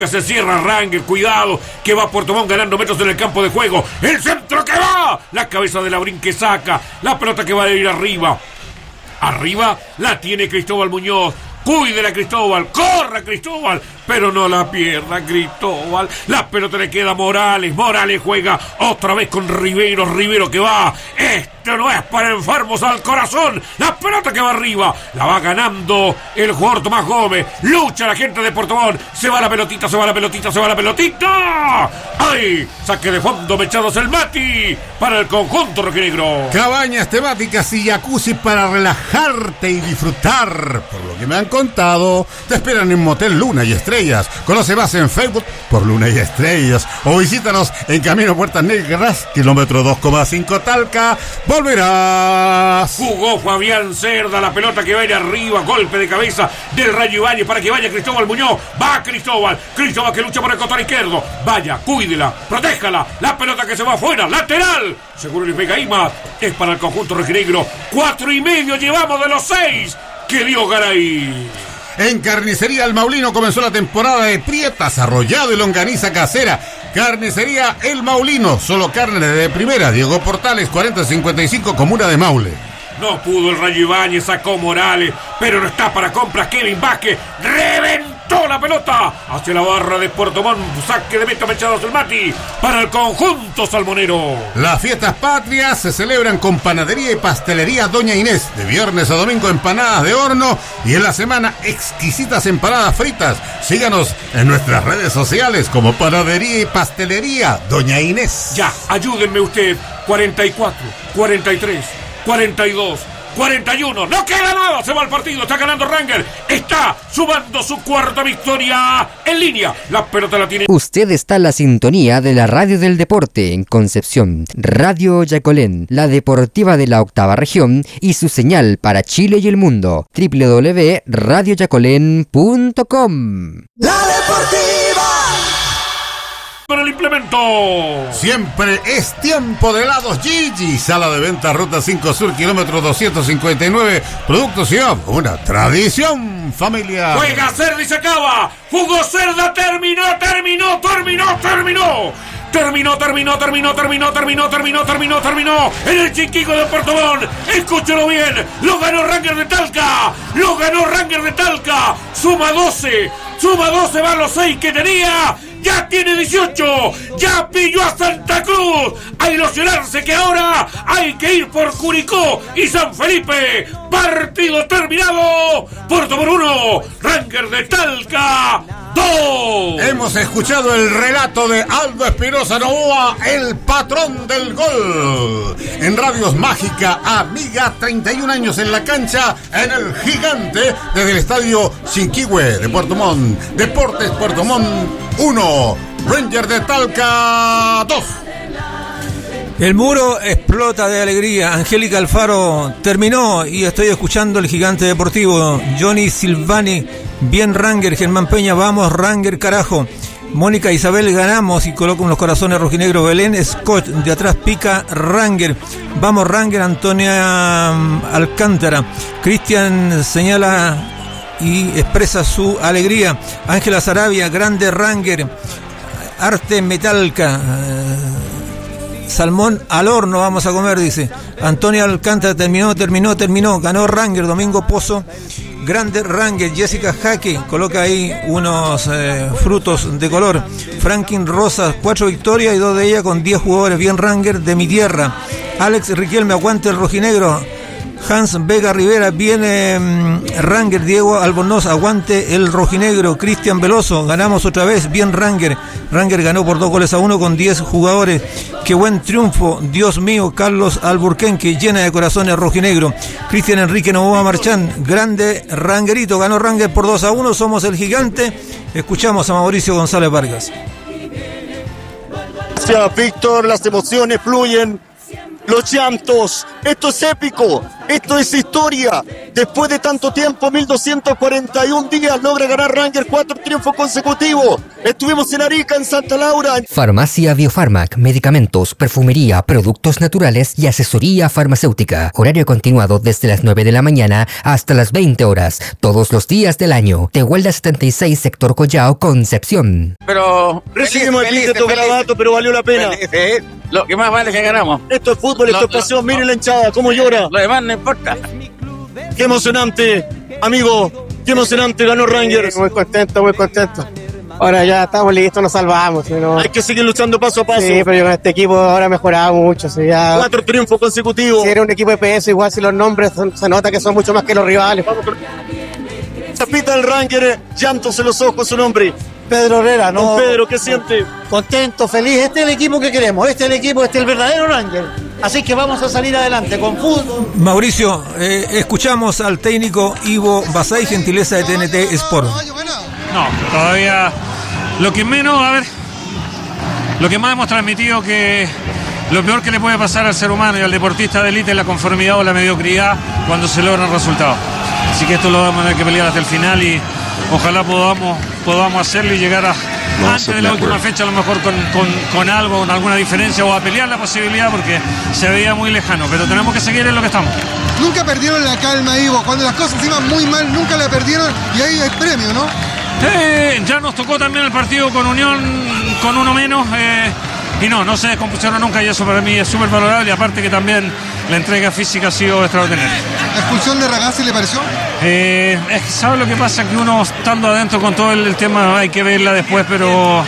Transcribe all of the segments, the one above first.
Se cierra Ranger, cuidado, que va Puerto Montt ganando metros en el campo de juego. El centro que va, la cabeza de Labrín que saca, la pelota que va a ir arriba. Arriba la tiene Cristóbal Muñoz. Cuídela Cristóbal, corra Cristóbal, pero no la pierda Cristóbal. La pelota le queda a Morales. Morales juega otra vez con Rivero. Rivero que va. Esto no es para enfermos al corazón. La pelota que va arriba. La va ganando el jugador Tomás Gómez. Lucha la gente de Puerto Montt. Se va la pelotita, se va la pelotita, se va la pelotita. ¡Ay! Saque de fondo Mechados el Mati para el conjunto rojinegro. Cabañas temáticas y jacuzzi para relajarte y disfrutar. Por lo que me han contado, te esperan en Motel Luna y Estrellas. Conoce más en Facebook por Luna y Estrellas o visítanos en Camino Puertas Negras, kilómetro 2,5 Talca. Volverás. Jugó Fabián Cerda, la pelota que va a ir arriba, golpe de cabeza del Rayo Ibáñez para que vaya Cristóbal Muñoz. Va Cristóbal que lucha por el costado izquierdo. Vaya, cuídela, protéjala. La pelota que se va afuera, lateral. Seguro le pega Ima. Es para el conjunto rojinegro. 4,5 llevamos de los 6 que dio Garay. En Carnicería El Maulino comenzó la temporada de prietas, arrollado y longaniza casera. Carnicería El Maulino, solo carne de primera. Diego Portales, 4055, Comuna de Maule. No pudo el Rayo Ibáñez, sacó Morales, pero no está para compras. Kevin Vázquez reventó la pelota hacia la barra de Puerto Montt. Saque de meta Mechados el Mati para el conjunto salmonero. Las fiestas patrias se celebran con Panadería y Pastelería Doña Inés. De viernes a domingo empanadas de horno y en la semana exquisitas empanadas fritas. Síganos en nuestras redes sociales como Panadería y Pastelería Doña Inés. Ya, ayúdenme usted. 44, 43, 42, 41, no queda nada, se va el partido, está ganando Ranger, está sumando su cuarta victoria en línea, la pelota la tiene. Usted está en la sintonía de la radio del deporte en Concepción, Radio Yacolén, la deportiva de la octava región y su señal para Chile y el mundo, www.radioyacolén.com. La deportiva. Para el implemento. Siempre es tiempo de helados Gigi. Sala de venta Ruta 5 Sur, kilómetro 259. Producto Ciudad, una tradición familiar. Juega Cerda y se acaba. Jugó Cerda, terminó. Terminó en el Chiquico de Puerto Montt. Escúchalo bien. Lo ganó Ranger de Talca. Suma 12, va a los 6 que tenía. Ya tiene 18, ya pilló a Santa Cruz. A ilusionarse que ahora hay que ir por Curicó y San Felipe. Partido terminado. Puerto Montt 1, Ranger de Talca 2. Hemos escuchado el relato de Aldo Espinosa Novoa, el patrón del gol. En Radios Mágica, amiga, 31 años en la cancha, en el Gigante, desde el estadio Chinquihue de Puerto Montt. Deportes Puerto Montt 1, Ranger de Talca 2. El muro explota de alegría. Angélica Alfaro terminó y estoy escuchando el Gigante Deportivo. Johnny Silvani, bien Ranger. Germán Peña, vamos Ranger carajo. Mónica Isabel, ganamos, y coloca unos corazones rojinegros. Belén Scott, de atrás pica Ranger. Vamos Ranger. Antonia Alcántara. Cristian señala y expresa su alegría. Ángela Sarabia, grande Ranger. Arte Metalca. Salmón al horno vamos a comer, dice. Antonio Alcántara, terminó. Ganó Ranger. Domingo Pozo, grande Ranger. Jessica Jaque coloca ahí unos frutos de color. Franklin Rosas, 4 victorias y 2 de ellas con 10 jugadores. Bien Ranger de mi tierra. Alex Riquelme, aguante el rojinegro. Hans Vega Rivera, viene Ranger. Diego Albornoz, aguante el rojinegro. Cristian Veloso, ganamos otra vez, bien Ranger. Ranger ganó por 2-1 con 10 jugadores. Qué buen triunfo, Dios mío. Carlos Alburquenque, llena de corazones rojinegro. Cristian Enrique Novoa Marchán, grande Rangerito, ganó Ranger por 2-1. Somos el Gigante. Escuchamos a Mauricio González Vargas. Gracias, Víctor, las emociones fluyen. Los llantos, esto es épico, esto es historia, Después de tanto tiempo, 1241 días, logra ganar Rangers 4 triunfos consecutivos. Estuvimos en Arica, en Santa Laura. Farmacia Biofarmac, medicamentos, perfumería, productos naturales y asesoría farmacéutica. Horario continuado desde las 9 de la mañana hasta las 20 horas, todos los días del año. Tehuelda 76, sector Collao, Concepción. Pero recibimos el epíteto Garabato, pero valió la pena. Lo que más vale es que ganamos. Esto es fútbol, esto es pasión. Miren la hinchada, cómo llora. Lo demás no importa. Qué emocionante, amigo. Qué emocionante, ganó Rangers. Muy contento, muy contento. Ahora ya estamos listos, nos salvamos. ¿No? Hay que seguir luchando paso a paso. Sí, pero yo con este equipo ahora mejorado mucho. O sea, ya... 4 triunfos consecutivos. Si era un equipo de peso, igual si los nombres se nota que son mucho más que los rivales. Chapita del Ranger, llantos en los ojos, su nombre. Pedro Herrera, ¿no? Don Pedro, ¿qué siente? Contento, feliz. Este es el equipo que queremos. Este es el equipo, este es el verdadero Ranger. Así que vamos a salir adelante con fútbol. Mauricio, escuchamos al técnico Ivo Basay, gentileza de TNT Sport. No, todavía lo que más hemos transmitido que lo peor que le puede pasar al ser humano y al deportista de élite es la conformidad o la mediocridad cuando se logran resultados. Así que esto lo vamos a tener que pelear hasta el final y ojalá podamos hacerlo y llegar a antes de la última fecha a lo mejor con algo, con alguna diferencia o a pelear la posibilidad porque se veía muy lejano, pero tenemos que seguir en lo que estamos. Nunca perdieron la calma, Ivo, cuando las cosas iban muy mal nunca la perdieron y ahí hay premio, ¿no? Ya nos tocó también el partido con Unión con uno menos y no se descompusieron nunca y eso para mí es súper valorable y aparte que también la entrega física ha sido extraordinaria. ¿La expulsión de Ragazzi le pareció? Es que sabe lo que pasa, que uno estando adentro con todo el tema hay que verla después, pero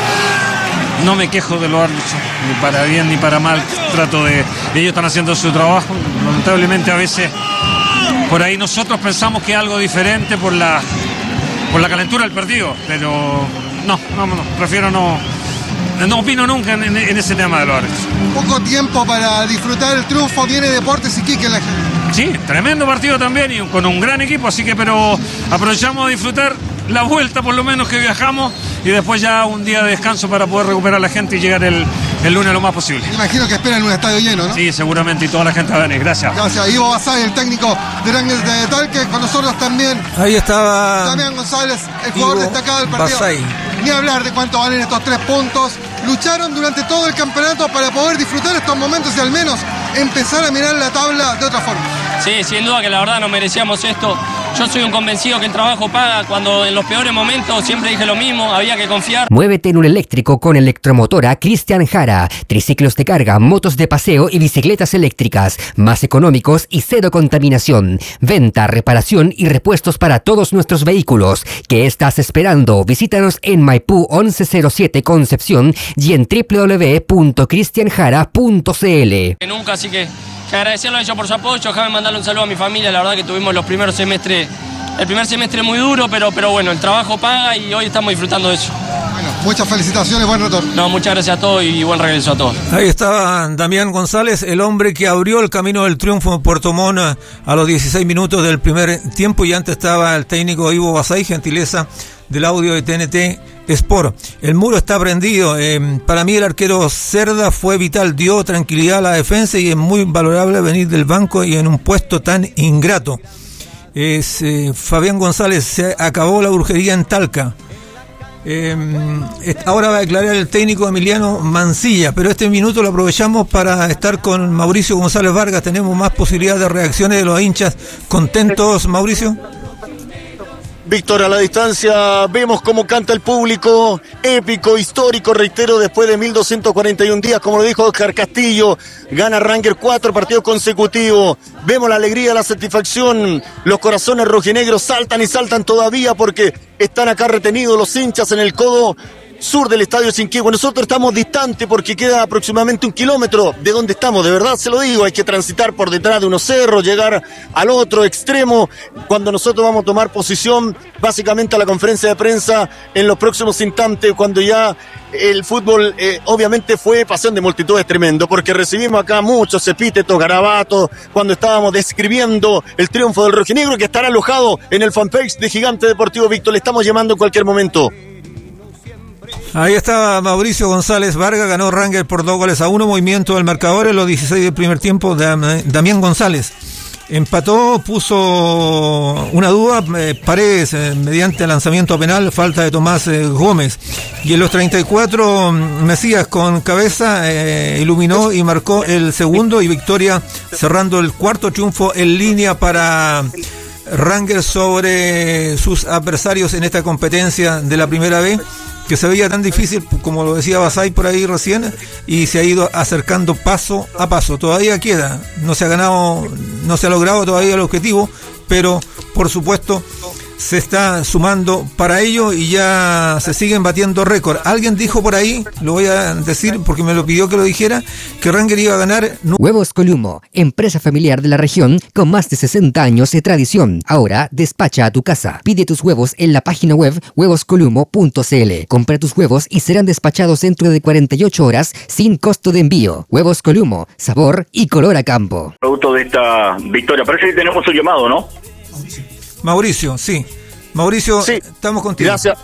no me quejo de los árbitros, ni para bien ni para mal, ellos están haciendo su trabajo, lamentablemente a veces por ahí nosotros pensamos que es algo diferente por la calentura del partido, pero no, prefiero no opino nunca en ese tema de los árbitros. Poco tiempo para disfrutar el triunfo, viene Deportes Iquique en la gente. Sí, tremendo partido también y con un gran equipo, así que pero aprovechamos a disfrutar la vuelta por lo menos que viajamos y después ya un día de descanso para poder recuperar a la gente y llegar el lunes lo más posible. Imagino que esperan un estadio lleno, ¿no? Sí, seguramente y toda la gente va a venir, gracias. Gracias, Ivo Basay, el técnico de Rangers de Talque, con nosotros también. Ahí estaba Damián González, el jugador Ivo destacado del partido. Basay. Ni hablar de cuánto valen estos 3 puntos. Lucharon durante todo el campeonato para poder disfrutar estos momentos y al menos empezar a mirar la tabla de otra forma. Sí, sin duda que la verdad no merecíamos esto. Yo soy un convencido que el trabajo paga. Cuando en los peores momentos siempre dije lo mismo, había que confiar. Muévete en un eléctrico con Electromotora Cristian Jara. Triciclos de carga, motos de paseo y bicicletas eléctricas. Más económicos y cero contaminación. Venta, reparación y repuestos para todos nuestros vehículos. ¿Qué estás esperando? Visítanos en Maipú 1107 Concepción y en www.cristianjara.cl. Que nunca, así que agradecerlo a ellos por su apoyo. Déjame mandarle un saludo a mi familia. La verdad que tuvimos el primer semestre muy duro, pero bueno, el trabajo paga y hoy estamos disfrutando de eso. Bueno, muchas felicitaciones, buen retorno. No, muchas gracias a todos y buen regreso a todos. Ahí estaba Damián González, el hombre que abrió el camino del triunfo en Puerto Montt a los 16 minutos del primer tiempo y antes estaba el técnico Ivo Basay, gentileza del audio de TNT Sport. El muro está prendido. Para mí el arquero Cerda fue vital, dio tranquilidad a la defensa y es muy valorable venir del banco y en un puesto tan ingrato. Fabián González, se acabó la brujería en Talca. Ahora va a declarar el técnico Emiliano Mancilla, pero este minuto lo aprovechamos para estar con Mauricio González Vargas. Tenemos más posibilidad de reacciones de los hinchas. ¿Contentos, Mauricio? Víctor, a la distancia vemos cómo canta el público, épico, histórico, reitero, después de 1241 días, como lo dijo Oscar Castillo, gana Rangers 4 partidos consecutivos, vemos la alegría, la satisfacción, los corazones rojinegros saltan y saltan todavía porque están acá retenidos los hinchas en el codo sur del estadio Sinquihue. Nosotros estamos distantes porque queda aproximadamente 1 kilómetro de donde estamos, de verdad se lo digo, hay que transitar por detrás de unos cerros, llegar al otro extremo, cuando nosotros vamos a tomar posición básicamente a la conferencia de prensa en los próximos instantes, cuando ya el fútbol obviamente fue pasión de multitudes tremendo, porque recibimos acá muchos epítetos, garabatos, cuando estábamos describiendo el triunfo del rojinegro que estará alojado en el fanpage de Gigante Deportivo. Víctor, le estamos llamando en cualquier momento. Ahí estaba Mauricio González Vargas, ganó Rangers por 2-1, movimiento del marcador en los 16 del primer tiempo de Damián González. Empató, puso una duda Paredes mediante lanzamiento penal, falta de Tomás Gómez. Y en los 34 Mesías con cabeza iluminó y marcó el segundo y victoria, cerrando el cuarto triunfo en línea para Rangers sobre sus adversarios en esta competencia de la primera B, que se veía tan difícil, como lo decía Basay por ahí recién, y se ha ido acercando paso a paso. Todavía queda, no se ha logrado todavía el objetivo, pero por supuesto se está sumando para ello y ya se siguen batiendo récord. Alguien dijo por ahí, lo voy a decir porque me lo pidió que lo dijera, que Ranger iba a ganar. Huevos Columo, empresa familiar de la región con más de 60 años de tradición. Ahora despacha a tu casa. Pide tus huevos en la página web huevoscolumo.cl. Compra tus huevos y serán despachados dentro de 48 horas sin costo de envío. Huevos Columo, sabor y color a campo. Producto de esta victoria, parece que tenemos un llamado, ¿no? Mauricio, sí. Mauricio, sí. Estamos contigo. Gracias.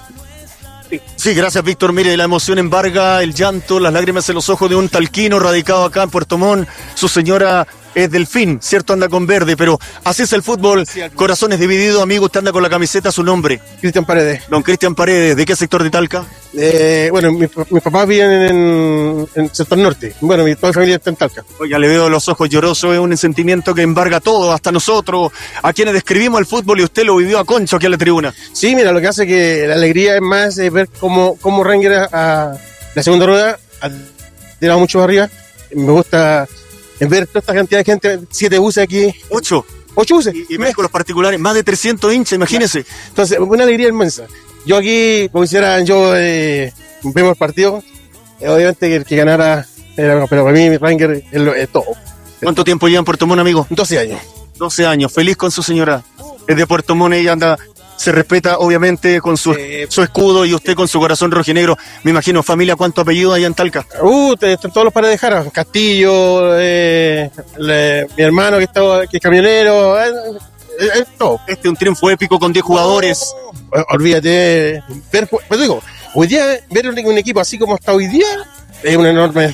Sí, gracias, Víctor. Mire, la emoción embarga, el llanto, las lágrimas en los ojos de un talquino radicado acá en Puerto Montt. Su señora es Delfín, cierto, anda con verde, pero así es el fútbol. Corazones divididos, amigo. Usted anda con la camiseta, su nombre. Cristian Paredes. Don Cristian Paredes, ¿de qué sector de Talca? Bueno, mis papás viven en el sector norte. Bueno, toda mi familia está en Talca. Oiga, le veo los ojos llorosos, es un sentimiento que embarga todo, hasta nosotros, a quienes describimos el fútbol, y usted lo vivió a concho aquí en la tribuna. Sí, mira, lo que hace que la alegría es más ver cómo Ranger a la segunda rueda ha tirado mucho arriba. Me gusta ver toda esta cantidad de gente, 7 buses aquí. 8 buses. Y con los particulares, más de 300 hinchas, imagínense. Entonces, una alegría inmensa. Yo aquí, como hicieran vemos el partido, obviamente que ganara, pero para mí Ranger es todo. ¿Cuánto tiempo lleva en Puerto Montt, amigo? 12 años. 12 años, feliz con su señora. Es de Puerto Montt, ella anda, se respeta obviamente con su escudo, y usted con su corazón rojinegro. Me imagino, familia, ¿cuánto apellido hay en Talca? Están todos los Paredes de Jara, Castillo, mi hermano que es camionero, todo. Este es un triunfo épico con 10 jugadores. Olvídate, pues digo, hoy día ver un equipo así como está hoy día es una enorme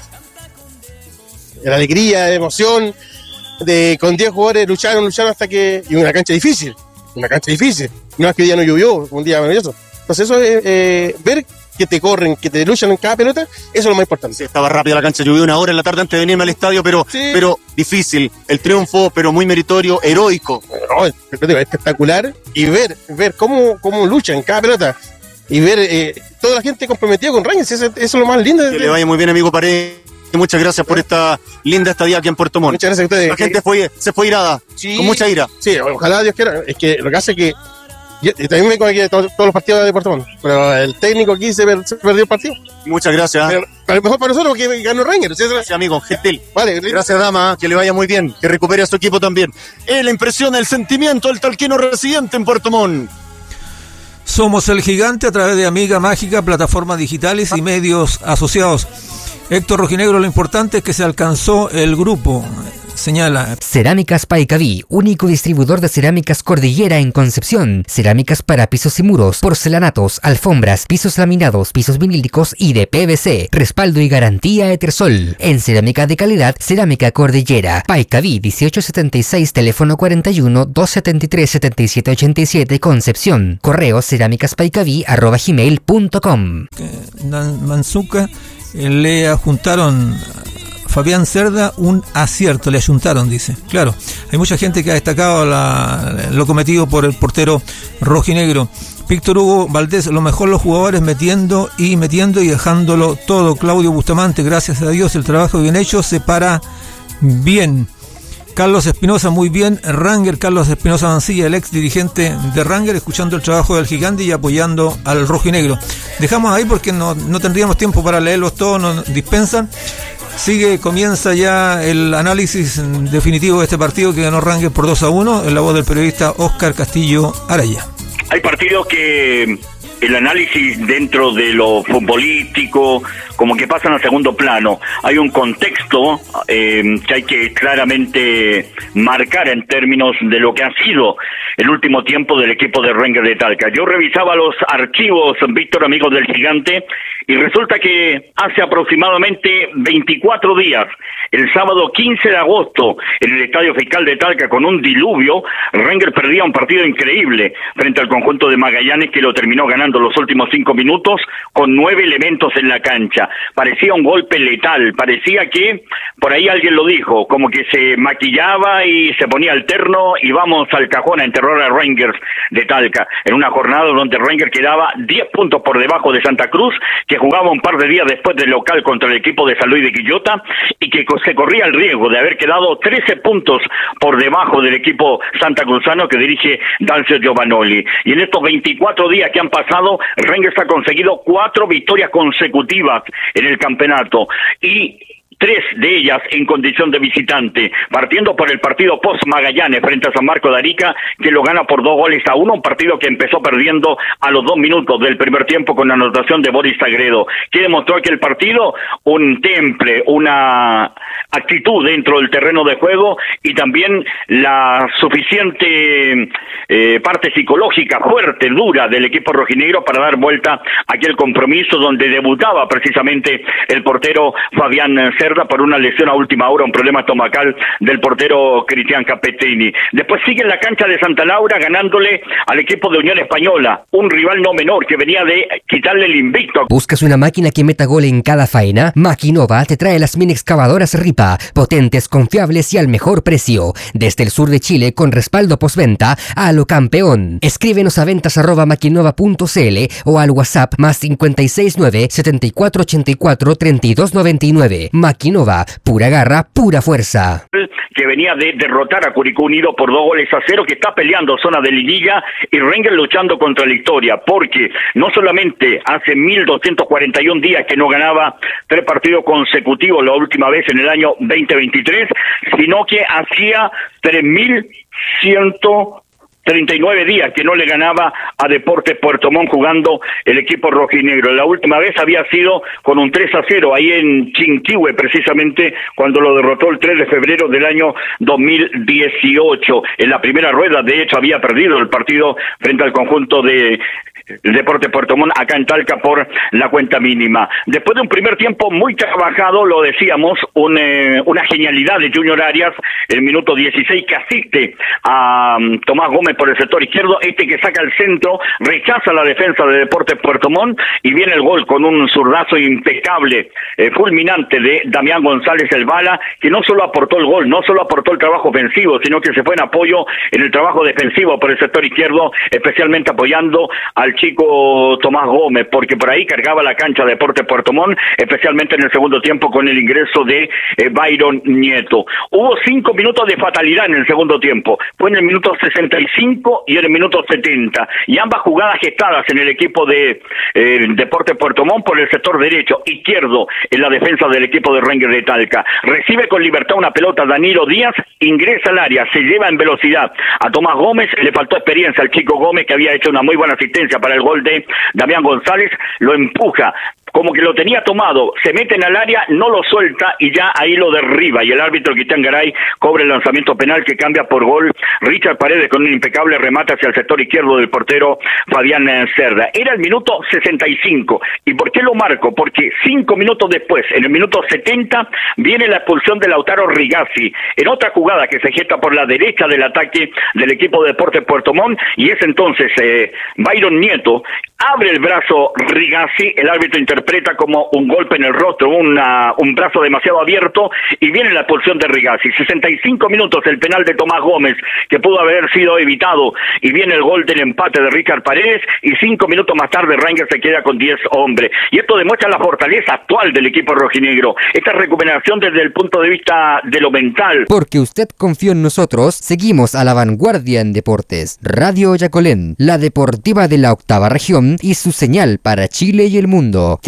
alegría, emoción, con 10 jugadores lucharon hasta que, y una cancha difícil, no es que hoy día no llovió, un día maravilloso. Entonces eso es ver que te corren, que te luchan en cada pelota, eso es lo más importante. Sí, estaba rápida la cancha, llovió una hora en la tarde antes de venirme al estadio, pero difícil, el triunfo, pero muy meritorio, heroico. Espectacular, y ver cómo luchan en cada pelota, y ver toda la gente comprometida con Rangers, eso es lo más lindo. Que le vaya muy bien, amigo Paredes. Muchas gracias por esta linda estadía aquí en Puerto Montt. Muchas gracias a ustedes. La gente se fue irada, con mucha ira. Sí, ojalá Dios quiera. Es que lo que hace que yo también me aquí todos los partidos de Puerto Montt, pero el técnico aquí se perdió el partido. Muchas gracias. Pero mejor para nosotros que ganó Rangers. Gracias, amigo. Gentil. Vale, gracias, dama. Que le vaya muy bien. Que recupere a su equipo también. La impresión, el sentimiento del talquino residente en Puerto Montt. Somos el gigante a través de Amiga Mágica, plataformas digitales y medios asociados. Héctor Rojinegro, lo importante es que se alcanzó el grupo, señala. Cerámicas Paicaví, único distribuidor de cerámicas Cordillera en Concepción. Cerámicas para pisos y muros, porcelanatos, alfombras, pisos laminados, pisos vinílicos y de PVC. Respaldo y garantía Etersol. En cerámica de calidad, Cerámica Cordillera. Paicaví, 1876, teléfono 41-273-7787, Concepción. Correo cerámicaspaicaví@gmail.com. Manzuca le adjuntaron Fabián Cerda un acierto, le ayuntaron, dice. Claro, hay mucha gente que ha destacado lo cometido por el portero rojinegro. Víctor Hugo Valdés, lo mejor los jugadores metiendo y dejándolo todo. Claudio Bustamante, gracias a Dios, el trabajo bien hecho se para bien. Carlos Espinosa, muy bien. Ranger, Carlos Espinosa Mancilla, el ex dirigente de Ranger, escuchando el trabajo del gigante y apoyando al rojinegro. Dejamos ahí porque no tendríamos tiempo para leerlos todos, nos dispensan. Comienza ya el análisis definitivo de este partido que ganó Ranger por 2-1, en la voz del periodista Óscar Castillo Araya. Hay partidos que el análisis dentro de lo futbolístico como que pasan a segundo plano. Hay un contexto que hay que claramente marcar en términos de lo que ha sido el último tiempo del equipo de Rangers de Talca. Yo revisaba los archivos, Víctor, amigos del Gigante, y resulta que hace aproximadamente 24 días, el sábado 15 de agosto, en el Estadio Fiscal de Talca, con un diluvio, Rangers perdía un partido increíble frente al conjunto de Magallanes, que lo terminó ganando los últimos 5 minutos con 9 elementos en la cancha. Parecía un golpe letal, parecía que, por ahí alguien lo dijo, como que se maquillaba y se ponía el terno y vamos al cajón a enterrar a Rangers de Talca, en una jornada donde Rangers quedaba 10 puntos por debajo de Santa Cruz, que jugaba un par de días después del local contra el equipo de San Luis de Quillota, y que se corría el riesgo de haber quedado 13 puntos por debajo del equipo santacruzano que dirige Dancio Giovanoli. Y en estos 24 días que han pasado, Rangers ha conseguido 4 victorias consecutivas en el campeonato, y 3 de ellas en condición de visitante, partiendo por el partido post-Magallanes frente a San Marcos de Arica, que lo gana por 2-1, un partido que empezó perdiendo a los 2 minutos del primer tiempo con la anotación de Boris Sagredo, que demostró que el partido, un temple, una actitud dentro del terreno de juego, y también la suficiente parte psicológica fuerte, dura del equipo rojinegro para dar vuelta a aquel compromiso donde debutaba precisamente el portero Fabián Cerda por una lesión a última hora, un problema estomacal del portero Cristian Capetini. Después sigue en la cancha de Santa Laura ganándole al equipo de Unión Española, un rival no menor que venía de quitarle el invicto. ¿Buscas una máquina que meta gol en cada faena? Maquinova te trae las mini excavadoras Ripa, potentes, confiables y al mejor precio. Desde el sur de Chile con respaldo postventa a lo campeón. Escríbenos a ventas@maquinova.cl o al WhatsApp +569 7484 3299. Maquinova, pura garra, pura fuerza. Que venía de derrotar a Curicó Unido por 2-0, que está peleando zona de liguilla, y Rangers luchando contra la historia, porque no solamente hace 1241 días que no ganaba 3 partidos consecutivos, la última vez en el año 2023, sino que hacía 3139 días que no le ganaba a Deportes Puerto Montt jugando el equipo rojinegro. La última vez había sido con un 3-0 ahí en Chinquihue, precisamente cuando lo derrotó el 3 de febrero del año 2018. En la primera rueda, de hecho, había perdido el partido frente al conjunto de el Deportes Puerto Montt acá en Talca por la cuenta mínima. Después de un primer tiempo muy trabajado, lo decíamos, una genialidad de Junior Arias, el minuto 16, que asiste a Tomás Gómez por el sector izquierdo, que saca el centro, rechaza la defensa de Deportes Puerto Montt, y viene el gol con un zurdazo impecable, fulminante de Damián González el Bala, que no solo aportó el gol, no solo aportó el trabajo ofensivo, sino que se fue en apoyo en el trabajo defensivo por el sector izquierdo, especialmente apoyando al chico Tomás Gómez, porque por ahí cargaba la cancha de Deportes Puerto Montt, especialmente en el segundo tiempo con el ingreso de Byron Nieto. Hubo 5 minutos de fatalidad en el segundo tiempo, fue en el minuto 65 y en el minuto 70, y ambas jugadas gestadas en el equipo de Deportes Puerto Montt por el sector derecho, izquierdo en la defensa del equipo de Rangers de Talca. Recibe con libertad una pelota Danilo Díaz, ingresa al área, se lleva en velocidad a Tomás Gómez, le faltó experiencia al chico Gómez, que había hecho una muy buena asistencia para el gol de Damián González, lo empuja como que lo tenía tomado, se mete en el área, no lo suelta y ya ahí lo derriba, y el árbitro Cristian Garay cobra el lanzamiento penal que cambia por gol Richard Paredes con un impecable remate hacia el sector izquierdo del portero Fabián Cerda. Era el minuto 65. ¿Y por qué lo marco? Porque 5 minutos después, en el minuto 70, viene la expulsión de Lautaro Rigazzi, en otra jugada que se gesta por la derecha del ataque del equipo de Deportes Puerto Montt, y es entonces Byron Nieto, abre el brazo Rigazzi, el árbitro interpreta como un golpe en el rostro, un brazo demasiado abierto, y viene la expulsión de Rigazzi. 65 minutos el penal de Tomás Gómez, que pudo haber sido evitado, y viene el gol del empate de Richard Paredes, y 5 minutos más tarde Rangers se queda con 10 hombres. Y esto demuestra la fortaleza actual del equipo rojinegro, esta recuperación desde el punto de vista de lo mental. Porque usted confió en nosotros, seguimos a la vanguardia en deportes. Radio Yacolén, la deportiva de la octava región y su señal para Chile y el mundo.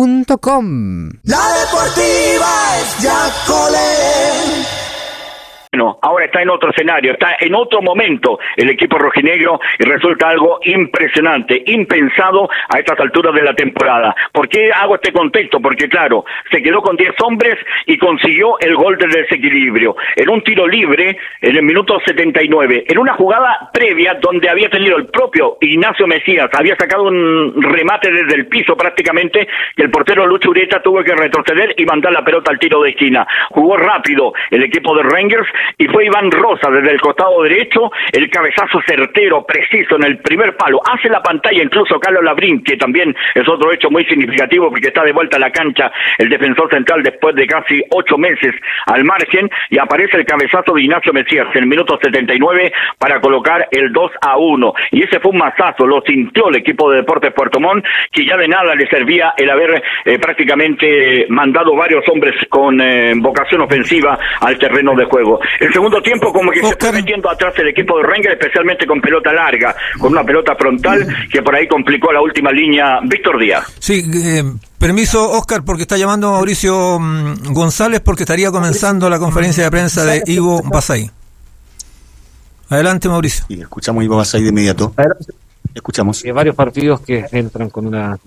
www.radioyacolén.com. La deportiva es Yacolén. No, ahora está en otro escenario, está en otro momento el equipo rojinegro y resulta algo impresionante, impensado a estas alturas de la temporada. ¿Por qué hago este contexto? Porque claro, se quedó con 10 hombres y consiguió el gol del desequilibrio. En un tiro libre, en el minuto 79, en una jugada previa donde había tenido el propio Ignacio Mesías, había sacado un remate desde el piso prácticamente, que el portero Lucho Ureta tuvo que retroceder y mandar la pelota al tiro de esquina. Jugó rápido el equipo de Rangers y fue Iván Rosa desde el costado derecho, el cabezazo certero, preciso en el primer palo. Hace la pantalla incluso Carlos Labrín, que también es otro hecho muy significativo porque está de vuelta a la cancha el defensor central después de casi 8 meses al margen, y aparece el cabezazo de Ignacio Mesías en el minuto 79 para colocar el 2-1. Y ese fue un mazazo, lo sintió el equipo de Deportes Puerto Montt, que ya de nada le servía el haber prácticamente mandado varios hombres con vocación ofensiva al terreno de juego. El segundo tiempo como que se está metiendo atrás el equipo de Rangers, especialmente con pelota larga, con una pelota frontal que por ahí complicó la última línea. Víctor Díaz. Sí, permiso, Oscar, porque está llamando Mauricio González, porque estaría comenzando la conferencia de prensa de Ivo Basay. Adelante, Mauricio. Y escuchamos a Ivo Basay de inmediato. Escuchamos. Varios partidos que entran con una...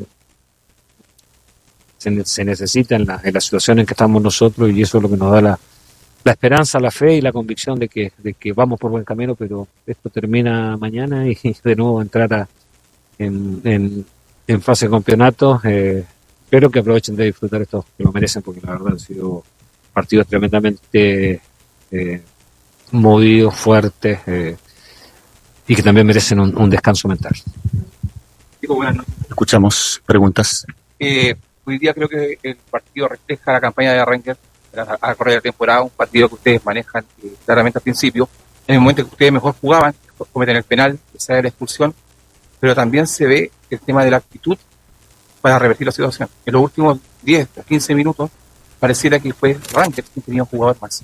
Se necesita en la situación en que estamos nosotros, y eso es lo que nos da la esperanza, la fe y la convicción de que vamos por buen camino, pero esto termina mañana y de nuevo entrar en fase de campeonato. Espero que aprovechen de disfrutar estos que lo merecen, porque la verdad han sido partidos tremendamente movidos, fuertes, y que también merecen un descanso mental. Escuchamos preguntas. Hoy día creo que el partido refleja la campaña de Rangers a correr la temporada, un partido que ustedes manejan claramente al principio. En el momento que ustedes mejor jugaban, cometen el penal, sale la expulsión, pero también se ve el tema de la actitud para revertir la situación. En los últimos 10 o 15 minutos pareciera que fue Rangers quien tenía un jugador más.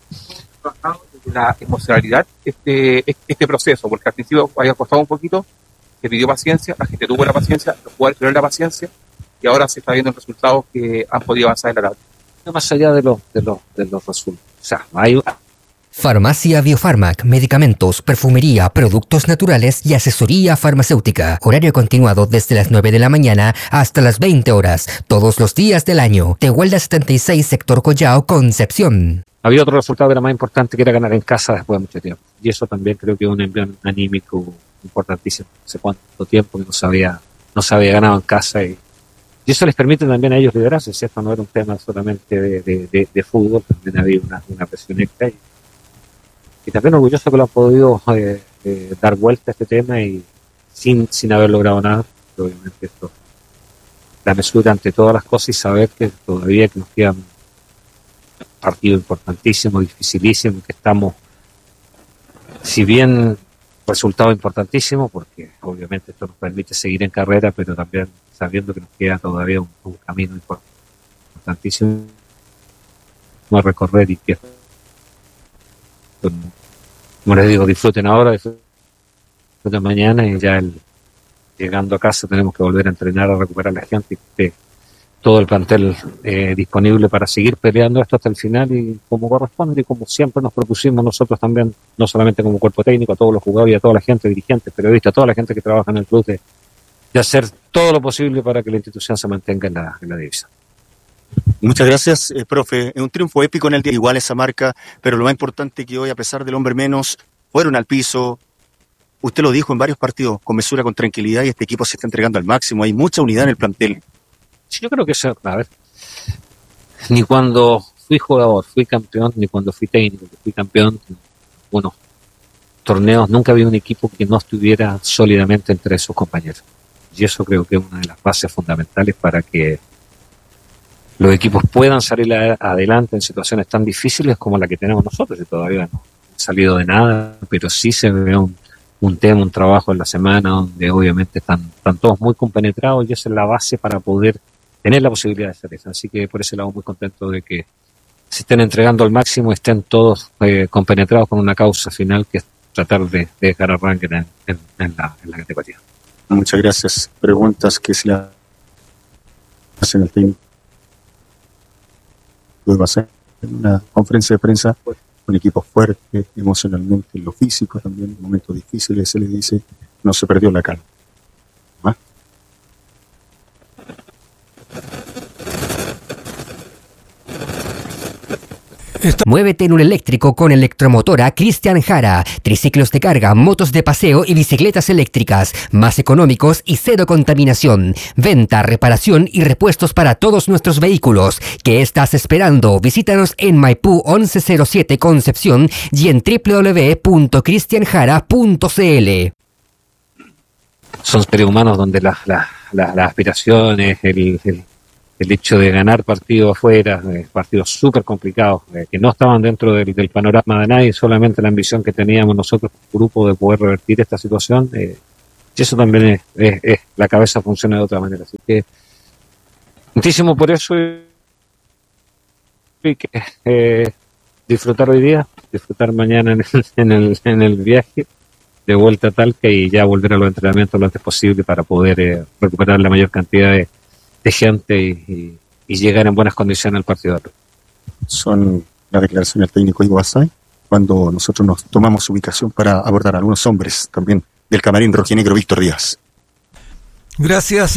La emocionalidad, este proceso, porque al principio había costado un poquito, se pidió paciencia, la gente tuvo la paciencia, los jugadores tuvieron la paciencia, y ahora se está viendo resultados que han podido avanzar en la tabla. Más allá de los resultados. O sea, hay... Farmacia Biofarmac, medicamentos, perfumería, productos naturales y asesoría farmacéutica. Horario continuado desde las 9 de la mañana hasta las 20 horas, todos los días del año. Tehuelda 76, sector Collao, Concepción. Había otro resultado que era más importante, que era ganar en casa después de mucho tiempo. Y eso también creo que es un envión anímico importantísimo. Hace cuánto tiempo que no se había ganado en casa, y eso les permite también a ellos liderarse, ¿cierto? No era un tema solamente de fútbol, también había una presión extra, y también orgulloso que lo han podido dar vuelta a este tema y sin haber logrado nada. Pero obviamente esto, la mesura ante todas las cosas, y saber que todavía que nos queda un partido importantísimo, dificilísimo, que estamos, si bien resultado importantísimo, porque obviamente esto nos permite seguir en carrera, pero también sabiendo que nos queda todavía un camino importantísimo a recorrer, y que, como les digo, disfruten ahora, disfruten mañana, y ya llegando a casa tenemos que volver a entrenar, a recuperar la gente, y que todo el plantel disponible para seguir peleando esto hasta el final, y como corresponde y como siempre nos propusimos nosotros también, no solamente como cuerpo técnico, a todos los jugadores y a toda la gente, dirigentes, periodistas, a toda la gente que trabaja en el club, de hacer todo lo posible para que la institución se mantenga en la división. Muchas gracias, profe. Es un triunfo épico en el día, igual esa marca, pero lo más importante es que hoy, a pesar del hombre menos, fueron al piso. Usted lo dijo en varios partidos, con mesura, con tranquilidad, y este equipo se está entregando al máximo. Hay mucha unidad en el plantel. Sí, yo creo que eso, a ver, ni cuando fui jugador, fui campeón, ni cuando fui técnico, fui campeón, bueno, torneos, nunca había un equipo que no estuviera sólidamente entre sus compañeros. Y eso creo que es una de las bases fundamentales para que los equipos puedan salir adelante en situaciones tan difíciles como la que tenemos nosotros. Y todavía no he salido de nada, pero sí se ve un tema, un trabajo en la semana donde obviamente están todos muy compenetrados, y esa es la base para poder tener la posibilidad de hacer eso. Así que por ese lado muy contento de que se estén entregando al máximo, estén todos compenetrados con una causa final, que es tratar de dejar a Rangers en la categoría. Muchas gracias. Preguntas que se le hacen al técnico. Luego va a ser una conferencia de prensa un equipo fuerte emocionalmente, en lo físico también, en momentos difíciles se le dice, no se perdió la calma. ¿Ah? Muévete en un eléctrico con Electromotora Cristian Jara. Triciclos de carga, motos de paseo y bicicletas eléctricas, más económicos y cero contaminación. Venta, reparación y repuestos para todos nuestros vehículos. ¿Qué estás esperando? Visítanos en Maipú 1107 Concepción y en www.cristianjara.cl. Son seres humanos donde las aspiraciones, el hecho de ganar partidos afuera, partidos súper complicados, que no estaban dentro del panorama de nadie, solamente la ambición que teníamos nosotros como grupo de poder revertir esta situación, y eso también es la cabeza funciona de otra manera. Así que muchísimo por eso y que disfrutar hoy día, disfrutar mañana en el viaje de vuelta a Talca y ya volver a los entrenamientos lo antes posible para poder recuperar la mayor cantidad de gente y llegar en buenas condiciones al partido. Son las declaraciones del técnico Ivo Basay cuando nosotros nos tomamos ubicación para abordar a algunos hombres también del camarín rojinegro Víctor Díaz. Gracias.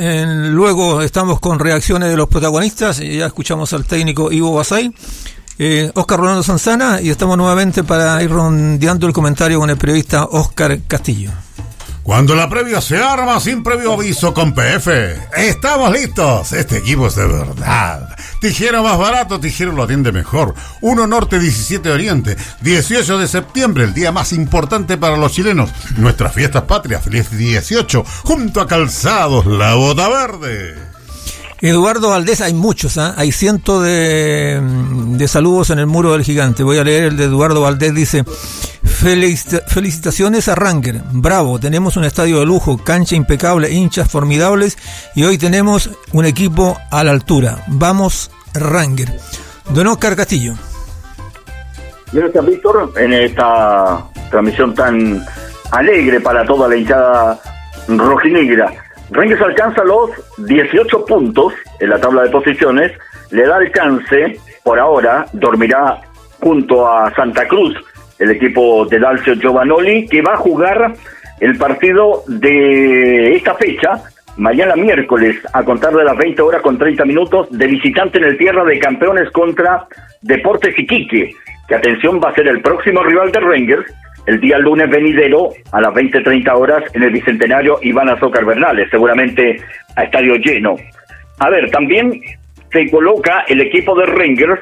Luego estamos con reacciones de los protagonistas. Ya escuchamos al técnico Ivo Basay, Óscar Rolando Sanzana, y estamos nuevamente para ir rondeando el comentario con el periodista Óscar Castillo. Cuando la previa se arma sin previo aviso con PF. ¡Estamos listos! Este equipo es de verdad. Tijera más barato, Tijero lo atiende mejor. 1 Norte, 17 Oriente. 18 de septiembre, el día más importante para los chilenos. Nuestras fiestas patrias, feliz 18. Junto a Calzados, la Bota Verde. Eduardo Valdés, hay muchos, hay cientos de saludos en el muro del gigante. Voy a leer el de Eduardo Valdés. Dice: felicitaciones a Ranger, bravo, tenemos un estadio de lujo, cancha impecable, hinchas formidables y hoy tenemos un equipo a la altura. Vamos Ranger. Don Óscar Castillo. Gracias, Víctor, en esta transmisión tan alegre para toda la hinchada rojinegra. Rangers alcanza los 18 puntos en la tabla de posiciones, le da alcance, por ahora, dormirá junto a Santa Cruz, el equipo de Dalcio Giovanoli, que va a jugar el partido de esta fecha, mañana miércoles, a contar de las 20 horas con 30 minutos, de visitante en el Tierra de Campeones contra Deportes Iquique, que atención va a ser el próximo rival de Rangers, el día lunes venidero a las 20:30 horas en el Bicentenario Iván Azócar Bernales, seguramente a estadio lleno. A ver, también se coloca el equipo de Rangers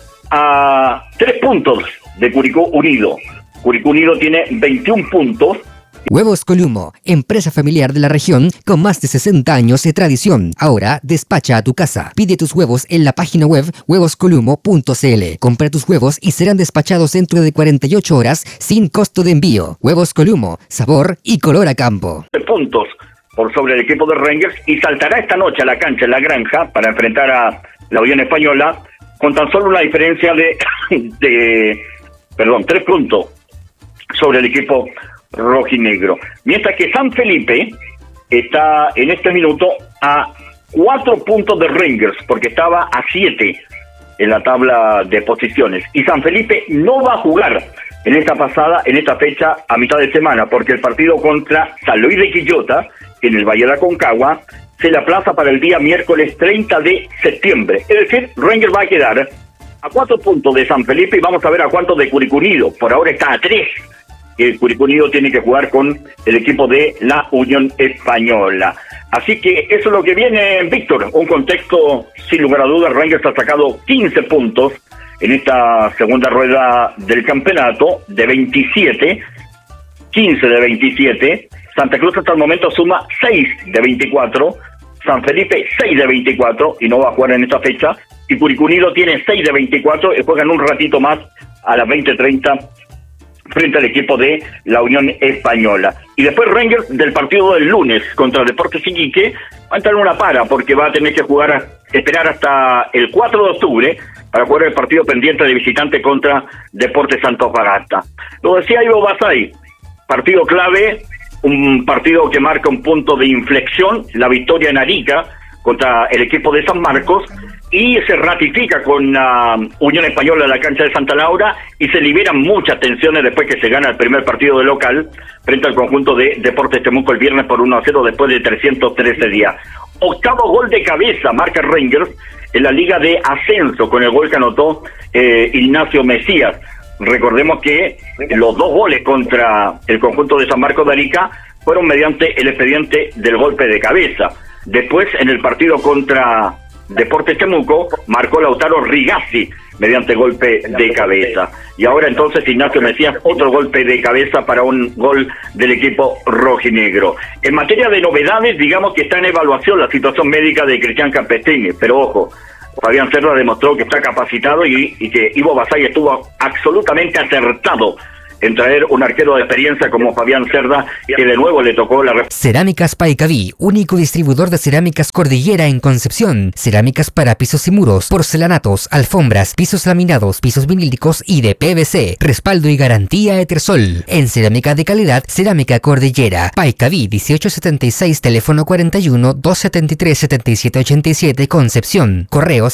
a 3 puntos de Curicó Unido. Curicó Unido tiene 21 puntos. Huevos Columo, empresa familiar de la región con más de 60 años de tradición. Ahora despacha a tu casa. Pide tus huevos en la página web huevoscolumo.cl. Compra tus huevos y serán despachados dentro de 48 horas sin costo de envío. Huevos Columo, sabor y color a campo. Puntos por sobre el equipo de Rangers y saltará esta noche a la cancha en la Granja para enfrentar a la Unión Española con tan solo una diferencia de 3 puntos sobre el equipo rojinegro. Mientras que San Felipe está en este minuto a 4 puntos de Rangers, porque estaba a 7 en la tabla de posiciones. Y San Felipe no va a jugar en esta fecha a mitad de semana, porque el partido contra San Luis de Quillota, en el Valle de Aconcagua, se le aplaza para el día miércoles 30 de septiembre. Es decir, Rangers va a quedar a 4 puntos de San Felipe y vamos a ver a cuántos de Curicó Unido. Por ahora está a 3. El Curicó Unido tiene que jugar con el equipo de la Unión Española. Así que eso es lo que viene, Víctor. Un contexto, sin lugar a dudas, Rangers ha sacado 15 puntos en esta segunda rueda del campeonato, de 27, 15 de 27. Santa Cruz hasta el momento suma 6 de 24. San Felipe 6 de 24 y no va a jugar en esta fecha. Y Curicó Unido tiene 6 de 24 y juegan un ratito más a las 20:30 frente al equipo de la Unión Española. Y después Rangers del partido del lunes contra Deportes Iquique va a entrar en una para porque va a tener que esperar hasta el 4 de octubre para jugar el partido pendiente de visitante contra Deportes Antofagasta. Lo decía Ivo Basay, partido clave, un partido que marca un punto de inflexión, la victoria en Arica contra el equipo de San Marcos, y se ratifica con Unión Española en la cancha de Santa Laura y se liberan muchas tensiones después que se gana el primer partido de local frente al conjunto de Deportes Temuco el viernes por 1-0 después de 313 días. Octavo gol de cabeza marca Rangers en la Liga de Ascenso con el gol que anotó Ignacio Mesías. Recordemos que los 2 goles contra el conjunto de San Marcos de Arica fueron mediante el expediente del golpe de cabeza. Después, en el partido contra Deportes Temuco, marcó Lautaro Rigazzi mediante golpe de cabeza. Y ahora entonces Ignacio Mesías, otro golpe de cabeza para un gol del equipo rojinegro. En materia de novedades, digamos que está en evaluación la situación médica de Cristian Campestini, pero ojo, Fabián Cerda demostró que está capacitado y que Ivo Basay estuvo absolutamente acertado en traer un arquero de experiencia como Fabián Cerda, que de nuevo le tocó la... Cerámicas Paicaví, único distribuidor de cerámicas Cordillera en Concepción. Cerámicas para pisos y muros, porcelanatos, alfombras, pisos laminados, pisos vinílicos y de PVC. Respaldo y garantía Etersol. En cerámica de calidad, Cerámica Cordillera. Paicaví 1876, teléfono 41-273-7787, Concepción. Correo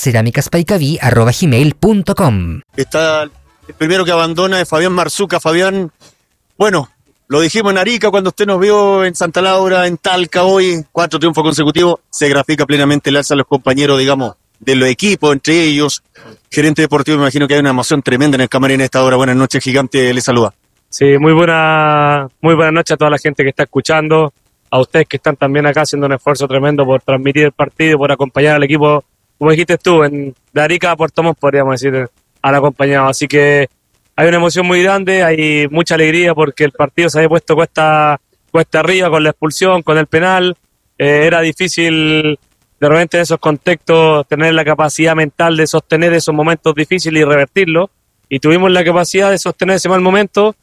cerámicaspaicaví@gmail.com. Está el primero que abandona es Fabián Marzuca. Fabián, bueno, lo dijimos en Arica cuando usted nos vio en Santa Laura, en Talca hoy, 4 triunfos consecutivos, se grafica plenamente el alza a los compañeros, digamos, de los equipos, entre ellos. Gerente deportivo, me imagino que hay una emoción tremenda en el camarín a esta hora. Buenas noches, Gigante, le saluda. Sí, muy buena noche a toda la gente que está escuchando, a ustedes que están también acá haciendo un esfuerzo tremendo por transmitir el partido, por acompañar al equipo, como dijiste tú, de Arica a Puerto Montt, podríamos decir, han acompañado, así que hay una emoción muy grande, hay mucha alegría porque el partido se había puesto cuesta arriba con la expulsión, con el penal, era difícil de repente en esos contextos tener la capacidad mental de sostener esos momentos difíciles y revertirlos, y tuvimos la capacidad de sostener ese mal momento,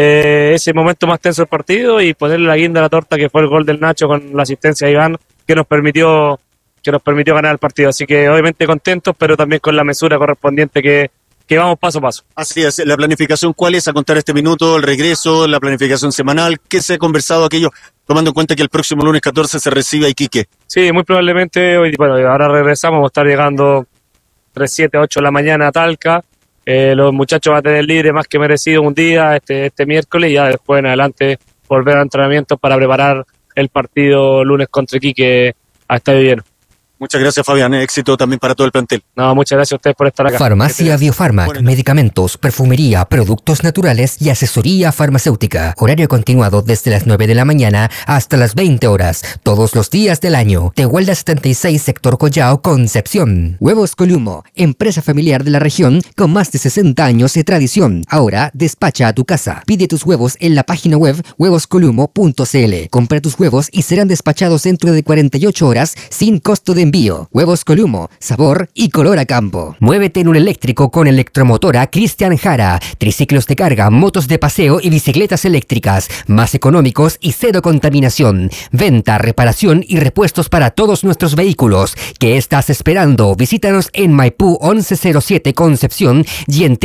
ese momento más tenso del partido y ponerle la guinda a la torta que fue el gol del Nacho con la asistencia de Iván que nos permitió ganar el partido, así que obviamente contentos, pero también con la mesura correspondiente que vamos paso a paso. Así es, la planificación, ¿cuál es a contar este minuto? El regreso, la planificación semanal, ¿qué se ha conversado aquello, tomando en cuenta que el próximo lunes 14 se recibe a Iquique? Sí, muy probablemente, ahora regresamos, vamos a estar llegando 3, 7, 8 de la mañana a Talca, los muchachos van a tener libre más que merecido un día, este miércoles, y ya después en adelante volver a entrenamientos para preparar el partido lunes contra Iquique a estadio lleno. Muchas gracias, Fabián. Éxito también para todo el plantel. No, muchas gracias a ustedes por estar acá. Farmacia Biofarmac, medicamentos, perfumería, productos naturales y asesoría farmacéutica. Horario continuado desde las 9 de la mañana hasta las 20 horas, todos los días del año. Tehuelda 76, sector Collao, Concepción. Huevos Columo, empresa familiar de la región con más de 60 años de tradición. Ahora despacha a tu casa. Pide tus huevos en la página web huevoscolumo.cl. Compra tus huevos y serán despachados dentro de 48 horas sin costo de envío. Huevos Columo, sabor y color a campo. Muévete en un eléctrico con Electromotora Cristian Jara. Triciclos de carga, motos de paseo y bicicletas eléctricas. Más económicos y cero contaminación. Venta, reparación y repuestos para todos nuestros vehículos. ¿Qué estás esperando? Visítanos en Maipú 1107 Concepción y en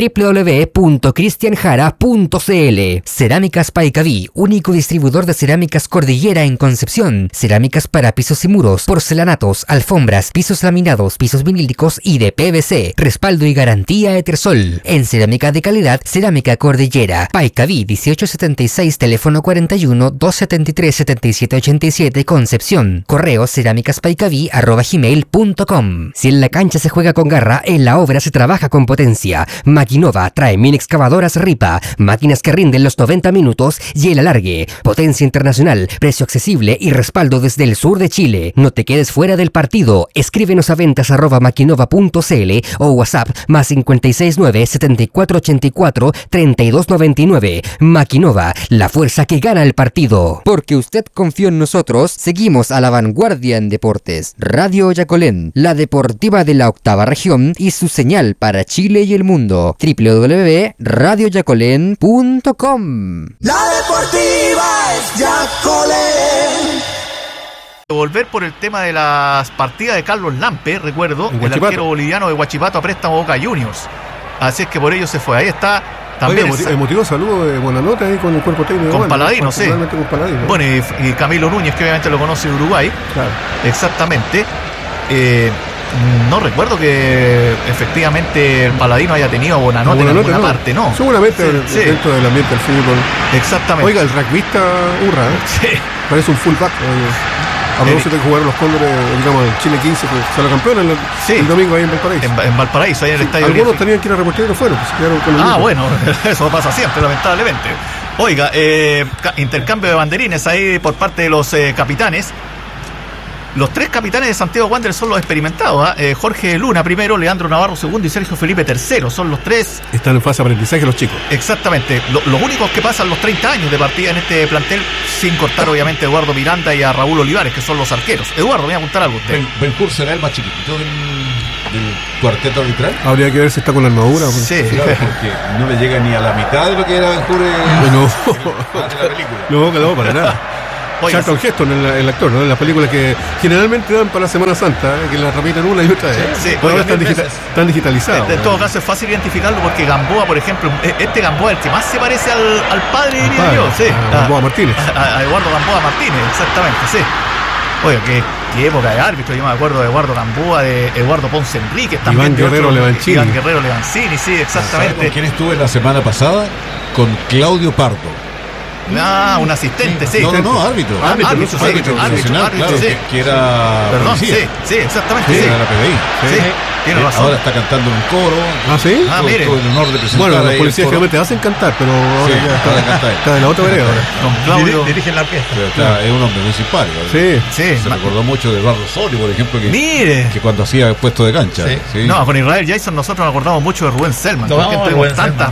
www.cristianjara.cl. Cerámicas Paicaví, único distribuidor de cerámicas Cordillera en Concepción. Cerámicas para pisos y muros, porcelanatos, alfombras, pisos laminados, pisos vinílicos y de PVC. Respaldo y garantía Etersol. En cerámica de calidad, Cerámica Cordillera. Paicaví 1876, teléfono 41-273-7787, Concepción. Correo cerámicaspaicaví@gmail.com. Si en la cancha se juega con garra, en la obra se trabaja con potencia. Maquinova trae mini excavadoras Ripa, máquinas que rinden los 90 minutos y el alargue. Potencia internacional, precio accesible y respaldo desde el sur de Chile. No te quedes fuera del partido. Escríbenos a ventas@maquinova.cl o WhatsApp más 569-7484-3299. Maquinova, la fuerza que gana el partido. Porque usted confió en nosotros, seguimos a la vanguardia en deportes. Radio Yacolén, la deportiva de la octava región y su señal para Chile y el mundo. www.radioyacolén.com. La deportiva es Yacolén. Volver por el tema de las partidas de Carlos Lampe, recuerdo, el arquero boliviano de Huachipato a préstamo Boca Juniors. Así es que por ello se fue. Ahí está también. Emotivo saludo de buena nota ahí con el cuerpo técnico. Con Paladino, sí. Con Paladino. Bueno, y Camilo Núñez, que obviamente lo conoce de Uruguay. Claro. Exactamente. No recuerdo que efectivamente el Paladino haya tenido buena nota en alguna parte, ¿no? Seguramente dentro del ambiente del fútbol. Exactamente. Oiga, el rugbyista Urra, Sí. Parece un fullback. A propósito de jugar los Cóndores, digamos, el Chile 15, que salió campeón el domingo ahí en Valparaíso. En Valparaíso, ahí en el estadio. Algunos tenían que ir a reportear y no fueron, pues se quedaron con el grupo. Bueno, eso pasa siempre, lamentablemente. Oiga, intercambio de banderines ahí por parte de los capitanes. Los 3 capitanes de Santiago Wanderers son los experimentados. Jorge Luna primero, Leandro Navarro segundo y Sergio Felipe tercero. Son los 3. Están en fase de aprendizaje los chicos. Exactamente. Los únicos que pasan los 30 años de partida en este plantel, sin cortar obviamente a Eduardo Miranda y a Raúl Olivares, que son los arqueros. Eduardo, me voy a apuntar algo usted. Benjur será el más chiquitito del cuarteto arbitral. Habría que ver si está con la armadura. Pues. Sí, claro, porque no le llega ni a la mitad de lo que era Benjur de la película. No, para nada. Charlton Heston, el actor, ¿no? En las películas que generalmente dan para la Semana Santa, que la repiten una y otra vez. Sí, ahora están digitalizados. En todo caso es fácil identificarlo porque Gamboa, por ejemplo, este Gamboa es el que más se parece al padre, diría yo. Sí, Gamboa Martínez. A Eduardo Gamboa Martínez, exactamente, sí. Oye, qué época de árbitro. Yo me acuerdo de Eduardo Gamboa, de Eduardo Ponce Enríquez, también. Iván Guerrero Levancini, sí, exactamente. ¿Con quién estuve la semana pasada? Con Claudio Pardo. Un asistente, sí. No, árbitro profesional, claro, sí. Que era. Perdón, sí, exactamente. Sí, era la PDI. Sí, tiene razón. Ahora está cantando en un coro. ¿Sí? Mire. Tuvo el honor de presentar. Bueno, los policías generalmente hacen cantar, pero ahora ya está de la otra vereda. Don Claudio dirige la orquesta. Pero es un hombre muy simpático. Sí. Se recordó mucho de Eduardo Osorio, por ejemplo, que cuando hacía puesto de cancha. Sí. No, con Israel Jason nosotros nos acordamos mucho de Rubén Selman, porque tenemos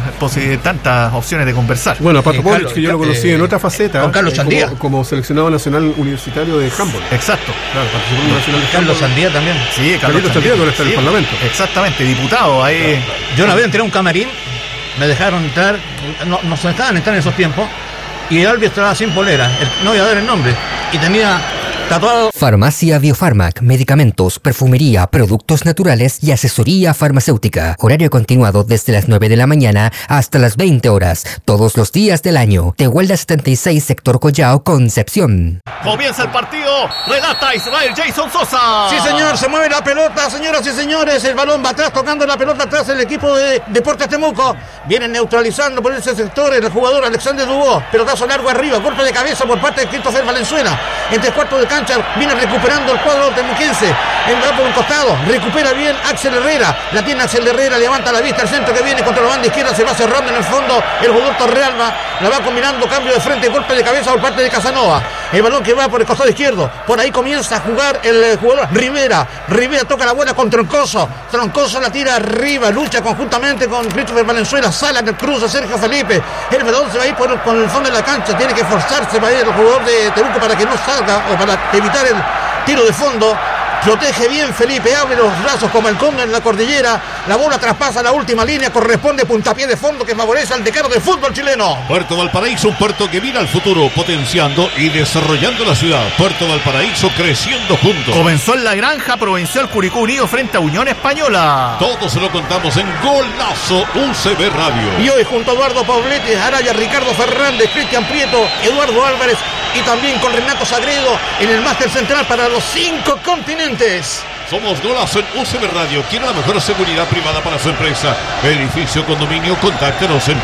tantas opciones de conversar. Bueno, a Pato Povich, que yo lo conocí en otra faceta. Con Carlos Sandía. Como seleccionado nacional universitario de handball. Exacto. Claro, participó en nacional de Carlos Sandía también. Sí, Carlos Sandía, que ahora está en el Parlamento. Exactamente, diputado ahí. Yo una vez entré a un camarín, me dejaron entrar, no se dejaban entrar en esos tiempos, y el árbitro estaba sin polera, no voy a dar el nombre, y tenía tatuado. Farmacia Biofarmac, medicamentos, perfumería, productos naturales y asesoría farmacéutica. Horario continuado desde las 9 de la mañana hasta las 20 horas, todos los días del año. Tehuelda 76, sector Collao, Concepción. Comienza el partido, relata Israel Jason Sosa. Sí, señor, se mueve la pelota, señoras y señores, el balón va atrás, tocando la pelota atrás el equipo de Deportes Temuco. Vienen neutralizando por ese sector el jugador Alexander Dubó, pelotazo largo arriba, golpe de cabeza por parte de Christopher Valenzuela. En 3/4 de cancha viene recuperando el cuadro temuquense, va por un costado, recupera bien Axel Herrera, la tiene Axel Herrera, levanta la vista al centro que viene contra la banda izquierda, se va cerrando en el fondo el jugador Torrealba, la va combinando, cambio de frente, golpe de cabeza por parte de Casanova, el balón que va por el costado izquierdo, por ahí comienza a jugar el jugador Rivera toca la bola con Troncoso la tira arriba, lucha conjuntamente con Christopher Valenzuela, sale del cruce Sergio Felipe, el balón se va a ir con el fondo de la cancha, tiene que esforzarse para ir el jugador de Temuco para que no salga o para evitar el tiro de fondo. Protege bien Felipe, abre los brazos como el cóndor en la cordillera, la bola traspasa la última línea, corresponde puntapié de fondo que favorece al decano del fútbol chileno. Puerto Valparaíso, un puerto que mira al futuro, potenciando y desarrollando la ciudad. Puerto Valparaíso creciendo juntos. Comenzó en la granja Provincial Curicó Unido frente a Unión Española. Todo se lo contamos en Golazo UCB Radio. Y hoy junto a Eduardo Paulete, Araya, Ricardo Fernández, Cristian Prieto, Eduardo Álvarez y también con Renato Sagredo en el máster central para los 5 continentes. Somos Golazo en UCB Radio. ¿Quiere la mejor seguridad privada para su empresa? Edificio, condominio, contáctenos en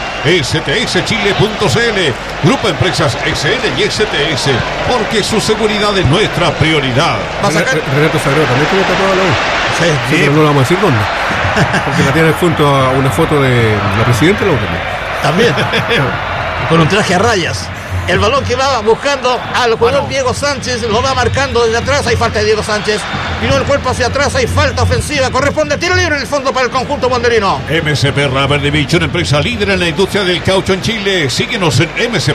stschile.cl. Grupo Empresas SL y STS, porque su seguridad es nuestra prioridad. Renato Sagredo también tiene tatuado la U. Sí, pero no lo vamos a decir dónde. Porque la tiene junto a una foto de la presidenta de la U también. Con un traje a rayas. El balón que va buscando al jugador Diego Sánchez, lo va marcando desde atrás, hay falta de Diego Sánchez. Tiró el cuerpo hacia atrás, hay falta ofensiva, corresponde tiro libre en el fondo para el conjunto banderino. MSP Rubber Division, empresa líder en la industria del caucho en Chile. Síguenos en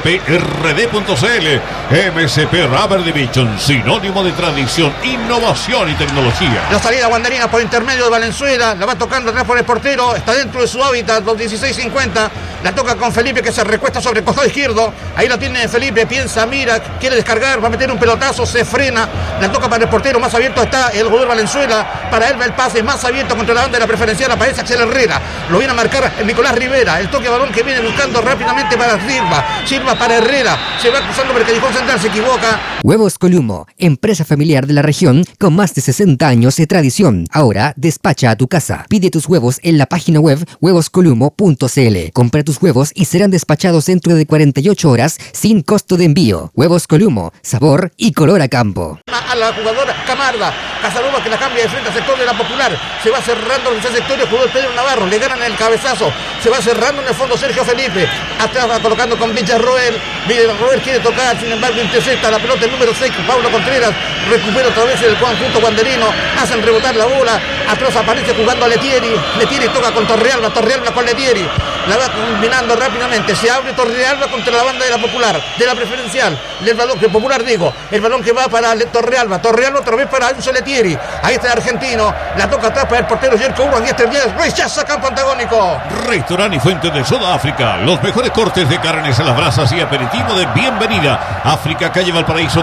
msprd.cl. MSP Rubber Division, sinónimo de tradición, innovación y tecnología. La salida banderina por intermedio de Valenzuela, la va tocando atrás por el portero, está dentro de su hábitat, los 16.50, la toca con Felipe que se recuesta sobre el costado izquierdo, ahí la tiene Felipe, piensa, mira, quiere descargar, va a meter un pelotazo, se frena, la toca para el portero, más abierto está el jugador Valenzuela. Para él va el pase más abierto contra la banda de la preferencial. Aparece Axel Herrera. Lo viene a marcar Nicolás Rivera. El toque de balón que viene buscando rápidamente para Silva. Silva para Herrera. Se va cruzando por el callejón central. Se equivoca. Huevos Columo, empresa familiar de la región con más de 60 años de tradición. Ahora despacha a tu casa. Pide tus huevos en la página web huevoscolumo.cl. Compra tus huevos y serán despachados dentro de 48 horas sin costo de envío. Huevos Columo, sabor y color a campo. A la jugadora Camarda. Casanova que la cambia de frente al sector de la Popular. Se va cerrando en ese sector el jugador Pedro Navarro. Le ganan el cabezazo. Se va cerrando en el fondo Sergio Felipe. Atrás va colocando con Villarroel. Villarroel quiere tocar, sin embargo intercepta la pelota el número 6. Pablo Contreras recupera otra vez el conjunto guanderino. Hacen rebotar la bola. Atrás aparece jugando a Letieri. Letieri toca con Torrealba. Torrealba con Letieri. La va combinando rápidamente. Se abre Torrealba contra la banda de la Popular. De la preferencial. El balón que Popular digo. El balón que va para Torrealba. Torrealba otra vez para Enzo Letieri. Ahí está el argentino. La toca atrás para el portero Jerko Urban. Y este rechaza campo antagónico. Restaurante y Fuente de Sudáfrica. Los mejores cortes de carnes a las brasas y aperitivo de bienvenida. África, calle Valparaíso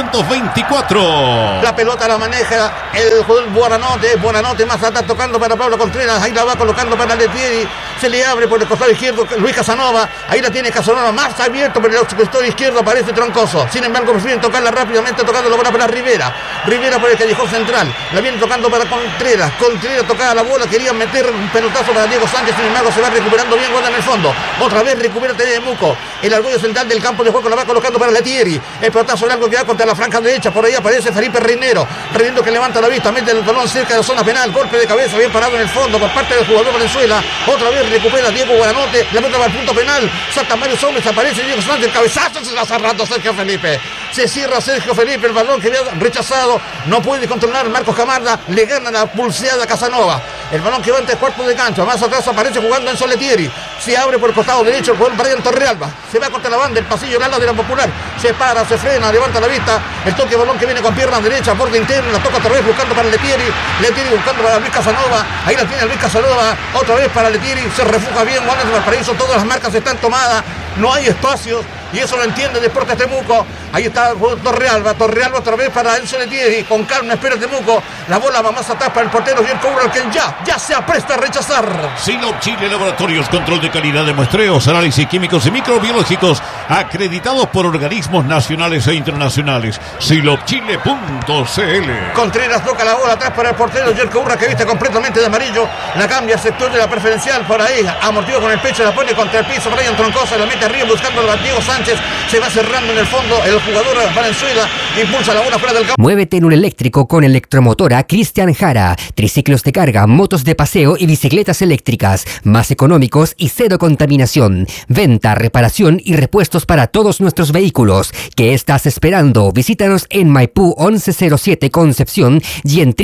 324. La pelota la maneja el jugador Buonanotte. Buonanotte más atrás tocando para Pablo Contreras. Ahí la va colocando para Letieri. Se le abre por el costado izquierdo Luis Casanova. Ahí la tiene Casanova más abierto por el costado izquierdo. Aparece Troncoso. Sin embargo prefieren tocarla rápidamente tocando la bola para Rivera. Rivera por el callejón central. La viene tocando para Contreras. Contreras tocaba la bola. Quería meter un pelotazo para Diego Sánchez. Sin embargo se va recuperando bien. Guarda en el fondo. Otra vez recupera Temuco. El argollo central del campo de juego la va colocando para Letieri. El pelotazo largo que va contra la franja derecha. Por ahí aparece Felipe Reinero. Reinero que levanta la vista. Mete el balón cerca de la zona penal. Golpe de cabeza bien parado en el fondo por parte del jugador Valenzuela. Otra vez recupera Diego Buonanotte. La pelota va al punto penal. Saltan varios hombres. Aparece Diego Sánchez. El cabezazo se está cerrando Sergio Felipe. Se cierra Sergio Felipe. El balón que había rechazado. No puede controlar Marcos Camarda. Le gana la pulseada Casanova. El balón que va entre cuartos de cancha. Más atrás aparece jugando Enzo Letieri. Se abre por el costado derecho el jugador Brian Torrealba. Se va contra la banda. El pasillo al ala de la Popular. Se para, se frena, levanta la vista. El toque de balón que viene con pierna derecha. Borde interno. La toca otra vez buscando para Letieri. Letieri buscando para Luis Casanova. Ahí la tiene Luis Casanova. Otra vez para Letieri. Se refugia bien. Wander de Valparaíso. Todas las marcas están tomadas. No hay espacios. Y eso lo entiende Deportes Temuco. Ahí está Torrealba. Torrealba otra vez para Enzo Letieri. Con calma espera Temuco. La bola va más atrás para el portero Jerko Urban, que ya se apresta a rechazar. Sinop Chile Laboratorios, control de calidad de muestreos, análisis químicos y microbiológicos acreditados por organismos nacionales e internacionales. Sinopchile.cl. Contreras toca la bola atrás para el portero Jerko Urban, que viste completamente de amarillo. La cambia al sector de la preferencial por ahí. Amortido con el pecho, la pone contra el piso. Brian Troncoso la mete arriba buscando al Diego Sánchez. Se va cerrando en el fondo el jugador Valenzuela. Impulsa la bola fuera del campo. Muévete en un eléctrico con Electromotora Cristian Jara. Triciclos de carga, motos de paseo y bicicletas eléctricas. Más económicos y cero contaminación. Venta, reparación y repuestos para todos nuestros vehículos. ¿Qué estás esperando? Visítanos en Maipú 1107 Concepción y en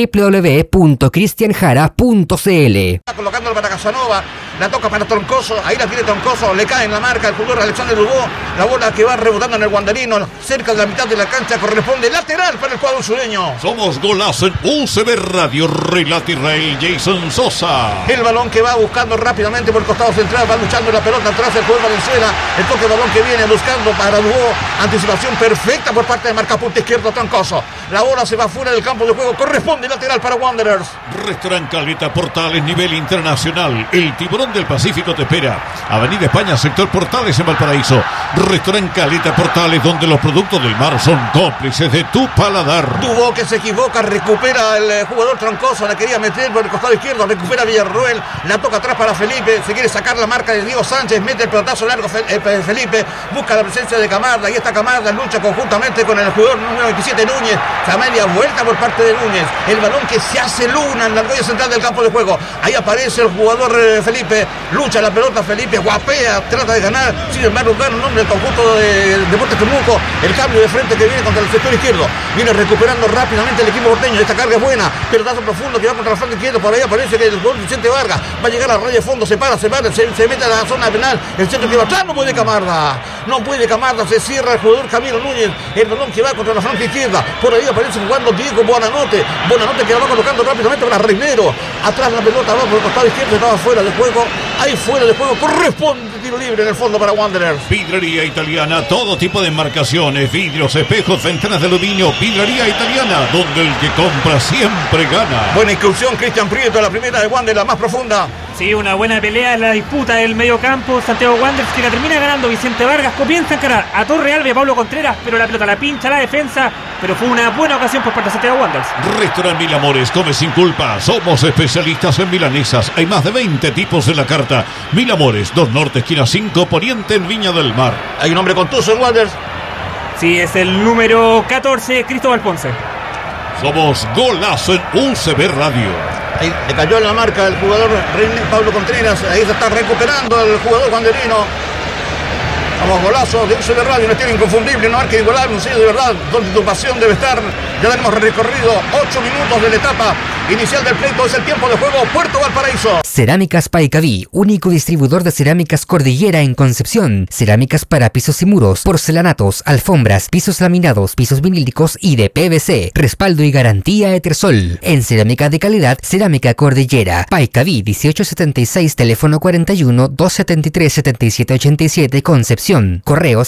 www.cristianjara.cl. Colocando para Casanova. La toca para Troncoso. Ahí la tiene Troncoso. Le cae en la marca el jugador Alexander Dubó. La bola que va rebotando en el guanderino. Cerca de la mitad de la cancha corresponde lateral para el cuadro sureño. Somos golazo en UCB Radio. Relata Israel Jason Sosa. El balón que va buscando rápidamente por el costado central. Va luchando la pelota atrás el jugador Valenzuela. El toque de balón que viene buscando para Dubó. Anticipación perfecta por parte de marcapunta izquierdo Troncoso. La bola se va fuera del campo de juego. Corresponde lateral para Wanderers. Restaurant Caleta Portales nivel internacional. El tiburón del Pacífico te espera. Avenida España, sector Portales en Valparaíso. Restaurant Caleta Portales, donde los productos del mar son cómplices de tu paladar. Dubó que se equivoca, recupera el jugador Troncoso. La quería meter por el costado izquierdo. Recupera Villarroel. La toca atrás para Felipe. Se quiere sacar la marca de Diego Sánchez. Mete el pelotazo largo Felipe. Busca la presencia de Camarda. Ahí está Camarda. Lucha conjuntamente con el jugador número 27 Núñez. Media vuelta por parte de Núñez. El balón que se hace luna en la argolla central del campo de juego. Ahí aparece el jugador Felipe. Lucha la pelota Felipe. Guapea. Trata de ganar. Sin embargo, gana un hombre del conjunto de Deportes Temuco. El cambio de frente que viene contra el sector izquierdo. Viene recuperando rápidamente el equipo porteño. Esta carga es buena. Pelotazo profundo que va contra la frente izquierda. Por ahí aparece que el jugador Vicente Vargas va a llegar a la raya de fondo. Se para. Se mete a la zona penal. El centro que va atrás. No puede Camarda. No puede Camarda. Se cierra el jugador Camilo Núñez. El balón que va contra la franja izquierda. Por ahí aparece jugando Diego Buonanotte. Buonanotte que la va colocando rápidamente para Reinero. Atrás la pelota va por el costado izquierdo. Estaba fuera de juego. Ahí fuera de juego. Corresponde tiro libre en el fondo para Wanderers. Vidrería Italiana, todo tipo de embarcaciones, vidrios, espejos, ventanas de aluminio. Vidrería Italiana, donde el que compra siempre gana. Buena incursión, Cristian Prieto, la primera de Wanderers, la más profunda. Sí, una buena pelea en la disputa del mediocampo. Santiago Wanderers, que la termina ganando Vicente Vargas. Comienza a encarar a Torre Alves, Pablo Contreras, pero la pelota la pincha la defensa. Pero fue una buena ocasión por parte de Santiago Wanderers. Restaurant Mil Amores, come sin culpa. Somos especialistas en milanesas. Hay más de 20 tipos en la carta. Mil Amores, 2 Norte, esquina 5, Poniente, en Viña del Mar. Hay un hombre contuso en Wanderers. Sí, es el número 14, Cristóbal Ponce. Somos Golazo en UCB Radio. Ahí le cayó en la marca el jugador Pablo Contreras. Ahí se está recuperando el jugador wanderino. Vamos, Golazo de UCB Radio, un estilo inconfundible, una marca igualable, un sello de verdad, donde tu pasión debe estar. Ya hemos recorrido 8 minutos de la etapa inicial del pleito. Es el tiempo de juego, Puerto Valparaíso. Cerámicas Paicaví, único distribuidor de cerámicas Cordillera en Concepción. Cerámicas para pisos y muros, porcelanatos, alfombras, pisos laminados, pisos vinílicos y de PVC. Respaldo y garantía Etersol. En cerámica de calidad, Cerámica Cordillera. Paicaví 1876, teléfono 41 273 7787, Concepción. Correo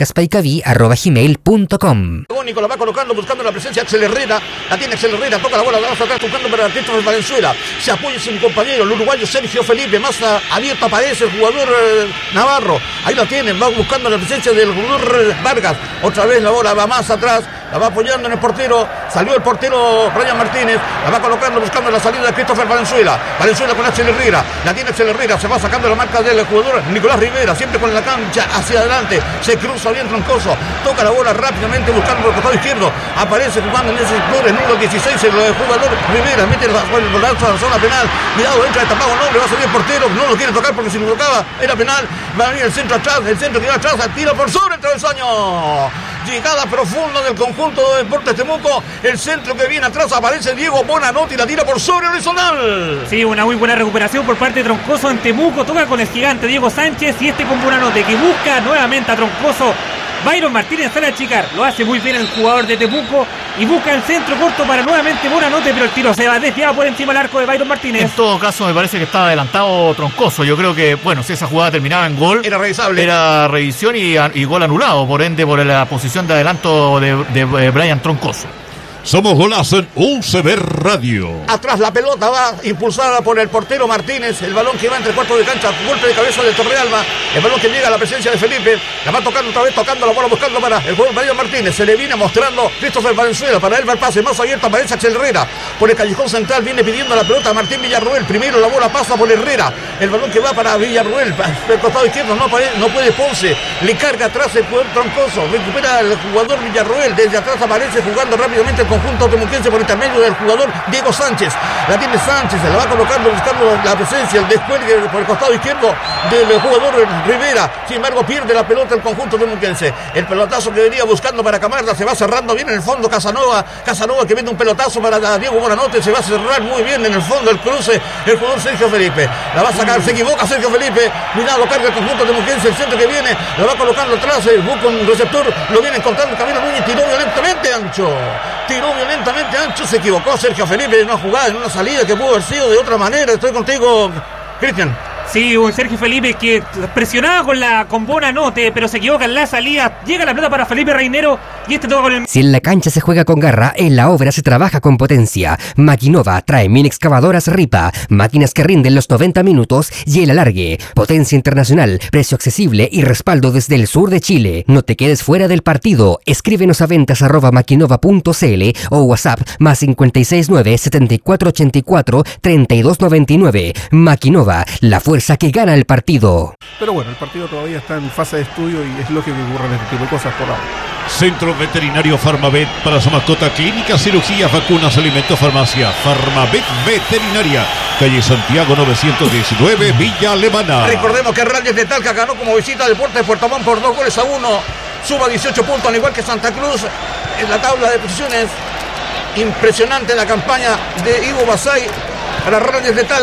cerámicaspaicaví@gmail.com. Gónico la va colocando, buscando la presencia de Axel Herrera. La tiene Axel Herrera, toca la bola, la va atrás, buscando para Christopher Valenzuela. Se apoya sin compañero, el uruguayo Sergio Felipe. Más abierto aparece el jugador Navarro. Ahí lo tienen, va buscando la presencia del jugador Vargas. Otra vez la bola va más atrás, la va apoyando en el portero. Salió el portero Brian Martínez, la va colocando, buscando la salida de Christopher Valenzuela. Valenzuela con Axel Herrera, la tiene Axel Herrera, se va sacando la marca del jugador Nicolás Rivera, siempre con la cancha hacia adelante. Se cruza bien Troncoso, toca la bola rápidamente buscando por el costado izquierdo. Aparece jugando en ese sector, en número 16, el jugador Rivera, mete el golazo a la zona penal. Cuidado, entra destapado, no, le va a salir el portero, no lo quiere tocar porque si lo tocaba era penal. Va a venir el centro atrás, el centro que va atrás, tira por sobre el travesaño. Llegada profunda del conjunto de Deportes Temuco. El centro que viene atrás, aparece Diego Bonanotti y la tira por sobre horizontal. Sí, una muy buena recuperación por parte de Troncoso en Temuco. Toca con el gigante Diego Sánchez y con Bonanotti que busca nuevamente a Troncoso. Byron Martínez sale a achicar, lo hace muy bien el jugador de Temuco y busca el centro corto para nuevamente Bonanotti, pero el tiro se va desviado por encima del arco de Byron Martínez. En todo caso me parece que estaba adelantado Troncoso. Yo creo que, bueno, si esa jugada terminaba en gol, era revisable. Era revisión y gol anulado, por ende por la posición de adelanto de Brian Troncoso. Somos Golazo en UCB Radio. Atrás la pelota va impulsada por el portero Martínez. El balón que va entre cuartos de cancha. Golpe de cabeza de Torrealba. El balón que llega a la presencia de Felipe. La va tocando otra vez, tocando la bola, buscando para el jugador Mario Martínez. Se le viene mostrando Christopher Valenzuela. Para él va el pase más abierto. Aparece Axel Herrera. Por el callejón central viene pidiendo la pelota a Martín Villarruel. Primero la bola pasa por Herrera. El balón que va para Villarruel. El costado izquierdo no puede Ponce. Le carga atrás el jugador Troncoso. Recupera el jugador Villarruel. Desde atrás aparece jugando rápidamente el conjunto temuquense por intermedio del jugador Diego Sánchez. La tiene Sánchez, se la va colocando, buscando la presencia, el descuelgue por el costado izquierdo del jugador Rivera. Sin embargo, pierde la pelota el conjunto temuquense. El pelotazo que venía buscando para Camarda se va cerrando bien en el fondo. Casanova que mete un pelotazo para Diego Bonanotte, se va a cerrar muy bien en el fondo el cruce. El jugador Sergio Felipe la va a sacar, se equivoca Sergio Felipe. Cuidado, carga el conjunto temuquense, el centro que viene, la va colocando atrás, busca un receptor, lo viene encontrando Camilo Núñez, tiró violentamente ancho. Se equivocó Sergio Felipe en una jugada, en una salida que pudo haber sido de otra manera. Estoy contigo, Cristian. Sí, un Sergio Felipe que presionaba con Bonanotte, pero se equivoca en la salida. Llega la pelota para Felipe Reinero y toca con el... Si en la cancha se juega con garra, en la obra se trabaja con potencia. Maquinova trae mini excavadoras Ripa, máquinas que rinden los 90 minutos y el alargue. Potencia internacional, precio accesible y respaldo desde el sur de Chile. No te quedes fuera del partido. Escríbenos a ventas@maquinova.cl o WhatsApp +569 7484 3299. Maquinova, la fuerza que gana el partido. Pero bueno, el partido todavía está en fase de estudio y es lógico que ocurran este tipo de cosas por ahora. Centro Veterinario Farmavet para su mascota, clínica, cirugía, vacunas, alimentos, farmacia. Farmavet Veterinaria, calle Santiago 919, Villa Alemana. Recordemos que Rangers de Talca ganó como visita al Deportes de Puerto Montt por 2-1. Suba 18 puntos, al igual que Santa Cruz en la tabla de posiciones. Impresionante la campaña de Ivo Basay para Rangers de Talca.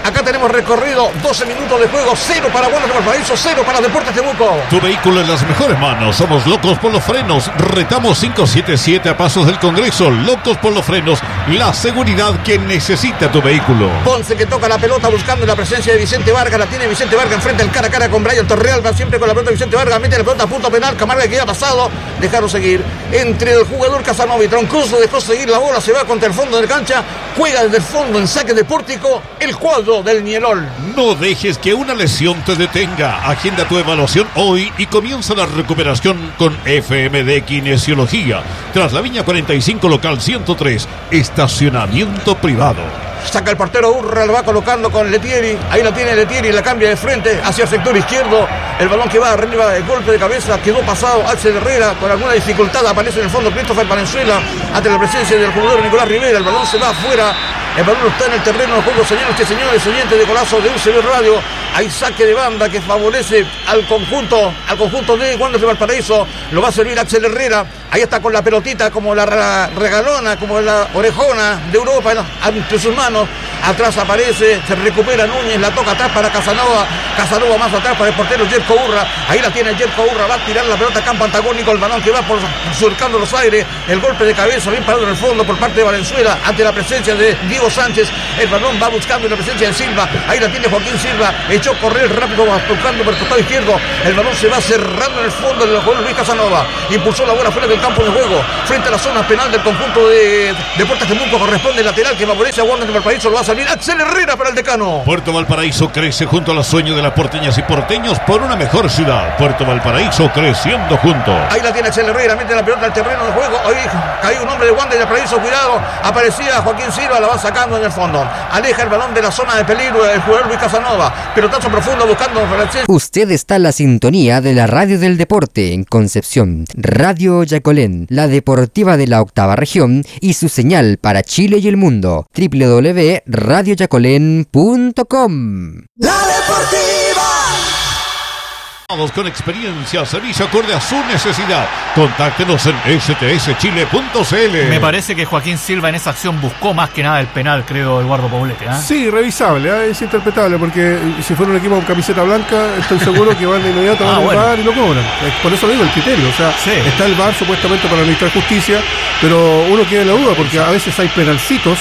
Acá tenemos recorrido 12 minutos de juego, 0 para Wanderers de Valparaíso, 0 para Deportes Temuco. Tu vehículo en las mejores manos. Somos locos por los frenos. Retamos 577 a Pasos del Congreso. Locos por los frenos. La seguridad que necesita tu vehículo. Ponce que toca la pelota buscando la presencia de Vicente Vargas. La tiene Vicente Vargas enfrente al cara a cara con Brian Torreal. Va siempre con la pelota Vicente Vargas. Mete la pelota a punto penal. Camarga que ya ha pasado. Dejaron seguir. Entre el jugador Casanova y Troncoso dejó seguir la bola. Se va contra el fondo de la cancha. Juega desde el fondo en saque de pórtico el cuadro del Nielol. No dejes que una lesión te detenga. Agenda tu evaluación hoy y comienza la recuperación con FMD Kinesiología. Tras la Viña 45, local 103, estacionamiento privado. Saca el portero Urra, lo va colocando con Letieri. Ahí la tiene Letieri, la cambia de frente hacia el sector izquierdo. El balón que va arriba, el golpe de cabeza, quedó pasado. Axel Herrera con alguna dificultad. Aparece en el fondo Christopher Valenzuela ante la presencia del jugador Nicolás Rivera. El balón se va afuera. El balón está en el terreno de juego, señores y señores, oyentes de Golazo de UCB Radio. Hay saque de banda que favorece al conjunto de Wanderers de Valparaíso. Lo va a servir Axel Herrera. Ahí está con la pelotita como la regalona, como la orejona de Europa entre sus manos. Atrás aparece, se recupera Núñez, la toca atrás para Casanova. Casanova más atrás para el portero Jerko Urra. Ahí la tiene Jerko Urra, va a tirar la pelota a campo antagónico. El balón que va surcando los aires. El golpe de cabeza bien parado en el fondo por parte de Valenzuela ante la presencia de Diego Sánchez. El balón va buscando la presencia de Silva. Ahí la tiene Joaquín Silva. Echó a correr rápido, va tocando por el costado izquierdo. El balón se va cerrando en el fondo del jugador Luis Casanova. Impulsó la bola fuera del campo de juego. Frente a la zona penal del conjunto de Deportes Temuco corresponde el lateral que favorece a Wanderers de Valparaíso. Lo va a salir Axel Herrera para el decano. Puerto Valparaíso crece junto a los sueños de las porteñas y porteños por una mejor ciudad. Puerto Valparaíso creciendo juntos. Ahí la tiene Axel Herrera, mete la pelota al terreno de juego. Ahí cae un hombre de Wanderers de Valparaíso, cuidado. Aparecía Joaquín Silva, la va sacando en el fondo. Aleja el balón de la zona de peligro el jugador Luis Casanova. Pelotazo profundo buscando francés. Usted está en la sintonía de la Radio del Deporte en Concepción. Radio Yacolén, la deportiva de la octava región y su señal para Chile y el mundo. www.radioyacolén.com. La Deportiva. Con experiencia, servicio acorde a su necesidad. Contáctenos en stschile.cl. Me parece que Joaquín Silva en esa acción buscó más que nada el penal, creo, Eduardo Poblete. Sí, revisable, es interpretable, porque si fuera un equipo con camiseta blanca, estoy seguro que van de inmediato a VAR y lo cobran. Por eso digo el criterio, o sea, está el VAR supuestamente para administrar justicia, pero uno queda en la duda, porque a veces hay penalcitos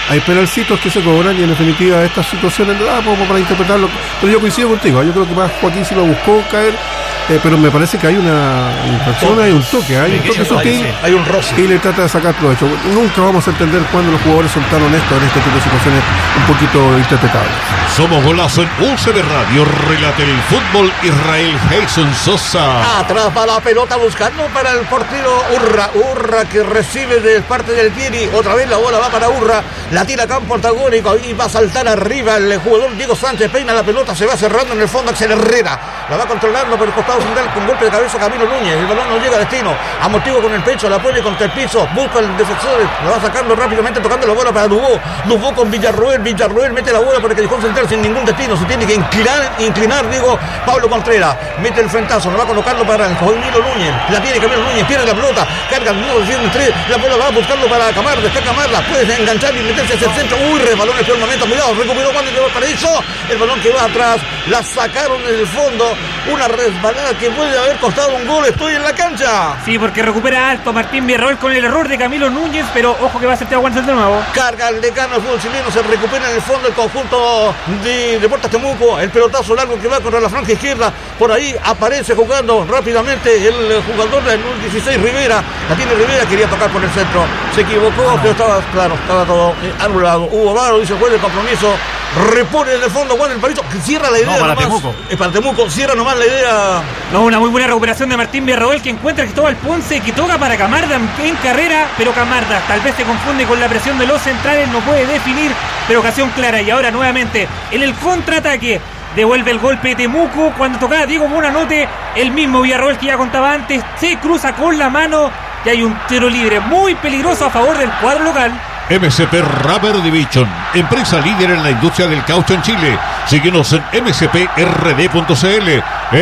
que se cobran y en definitiva estas situaciones como para interpretarlo, pero yo coincido contigo, yo creo que más Joaquín Silva buscó caer, pero me parece que hay una infracción, hay un toque sutil, hay un roce y le trata de sacar provecho. Nunca vamos a entender cuándo los jugadores son tan honestos en este tipo de situaciones un poquito interpretables. Somos Golazo en UCB Radio. Relata el fútbol Israel Jason Sosa. Atrás va la pelota buscando para el portero Urra que recibe de parte del Tieri. Otra vez la bola va para Urra. La tira a campo antagónico. Ahí va a saltar arriba el jugador Diego Sánchez. Peina la pelota. Se va cerrando en el fondo Axel Herrera. La va controlando por el costado central con golpe de cabeza Camilo Núñez. El balón no llega a destino. Amortigua con el pecho. La pone contra el piso. Busca el defensor. La va sacando rápidamente tocando la bola para Dubó. Dubó con Villarroel. Villarroel mete la bola para que dejó central sin ningún destino. Se tiene que inclinar digo, Pablo Contreras. Mete el frentazo. Lo va colocando para el Camilo Núñez. La tiene Camilo Núñez. Pierde la pelota. Carga el nudo defiende 3. La bola va buscando para Camarda. Está Camarda. Puede enganchar y meterse hacia el centro. Resbaló en el peor momento. Cuidado. Recuperó Wanderers de Valparaíso. El balón que va atrás. La sacaron desde el fondo. Una resbalada que puede haber costado un gol. Estoy en la cancha. Sí, porque recupera alto Martín Villarroel con el error de Camilo Núñez, pero ojo que va a ser Thiago Wanderers de nuevo. Carga el decano del fútbol chileno. Se recupera en el fondo el conjunto de Deportes Temuco. El pelotazo largo que va contra la franja izquierda. Por ahí aparece jugando rápidamente el jugador del 16 Rivera. La tiene Rivera, quería tocar por el centro. Se equivocó, pero estaba claro, estaba todo anulado. Hugo Varo dice juez de compromiso. Repone desde el fondo Juan del Parito, que cierra la idea. No, para Temuco. Para Temuco, cierra nomás la idea. No, una muy buena recuperación de Martín Villarroel que encuentra a Cristóbal Ponce, que toca para Camarda en carrera, pero Camarda tal vez se confunde con la presión de los centrales, no puede definir, pero ocasión clara. Y ahora nuevamente en el contraataque devuelve el golpe de Temuco cuando tocaba Diego Bonanote, el mismo Villarroel que ya contaba antes, se cruza con la mano y hay un tiro libre muy peligroso a favor del cuadro local. MCP Rubber Division, empresa líder en la industria del caucho en Chile. Síguenos en mcprd.cl. MC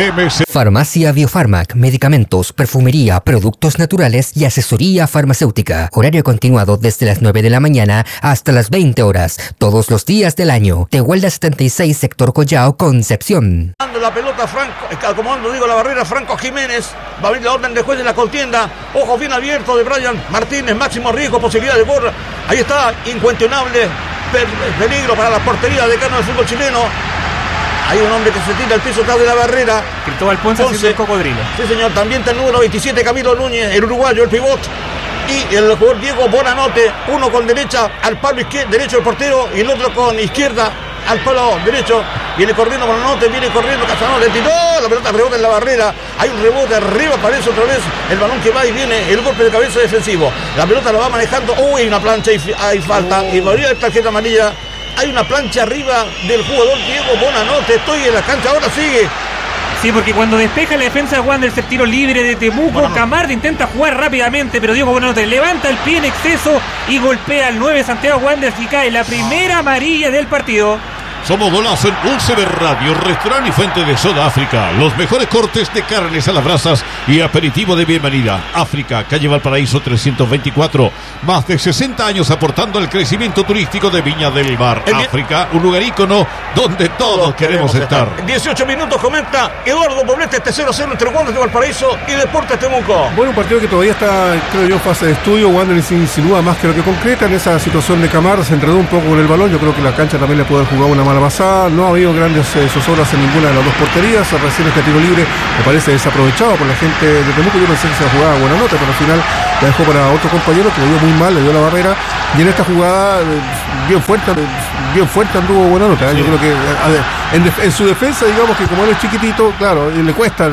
Farmacia Biofarmac, medicamentos, perfumería, productos naturales y asesoría farmacéutica. Horario continuado desde las 9 de la mañana hasta las 20 horas, todos los días del año. Tehuelda 76, sector Collao, Concepción. La pelota Franco, acomodando la barrera Franco Jiménez, va a abrir la orden de juez de la contienda, ojos bien abiertos de Brian Martínez, máximo riesgo, posibilidad de gol, ahí está, incuestionable peligro para la portería de Decano del fútbol chileno. Hay un hombre que se tira al piso atrás de la barrera. Cristóbal Ponce haciendo el cocodrilo. Sí, señor. También está el número 27, Camilo Núñez, el uruguayo, el pivot. Y el jugador Diego Bonanote, uno con derecha al palo derecho del portero y el otro con izquierda al palo derecho. Viene corriendo Bonanote, viene corriendo Casanova, le tiró, la pelota rebota en la barrera. Hay un rebote arriba, aparece otra vez el balón que va y viene, el golpe de cabeza defensivo. La pelota la va manejando. Uy, una plancha y hay falta. Y va a haber tarjeta amarilla. Hay una plancha arriba del jugador Diego Bonanote. Estoy en la cancha, ahora sigue. Sí, porque cuando despeja la defensa de Wanderers el tiro libre de Temuco, Camarda intenta jugar rápidamente, pero Diego Bonanote levanta el pie en exceso y golpea al 9 Santiago Wanderers y cae la primera amarilla del partido. Somos Golazo en UCB Radio, restaurante y fuente de soda África. Los mejores cortes de carnes a las brasas y aperitivo de bienvenida. África, calle Valparaíso 324. Más de 60 años aportando al crecimiento turístico de Viña del Mar. África, un lugar ícono donde todos queremos estar. 18 minutos comenta Eduardo Poblete, este 0-0 entre Wanderers de Valparaíso y Deportes Temuco. Bueno, un partido que todavía está, creo yo, en fase de estudio. Wanderers insinúa más que lo que concreta en esa situación de Camarda. Se enredó un poco con el balón. Yo creo que la cancha también le puede jugar una mala pasada. No ha habido grandes zozobras en ninguna de las dos porterías. Recién este tiro libre me parece desaprovechado por la gente de Temuco. Yo pensé que se jugaba buena nota, pero al final la dejó para otro compañero que le dio muy mal, le dio la barrera. Y en esta jugada bien fuerte anduvo buena nota. Yo creo que en su defensa, digamos que como él es chiquitito, claro, le cuesta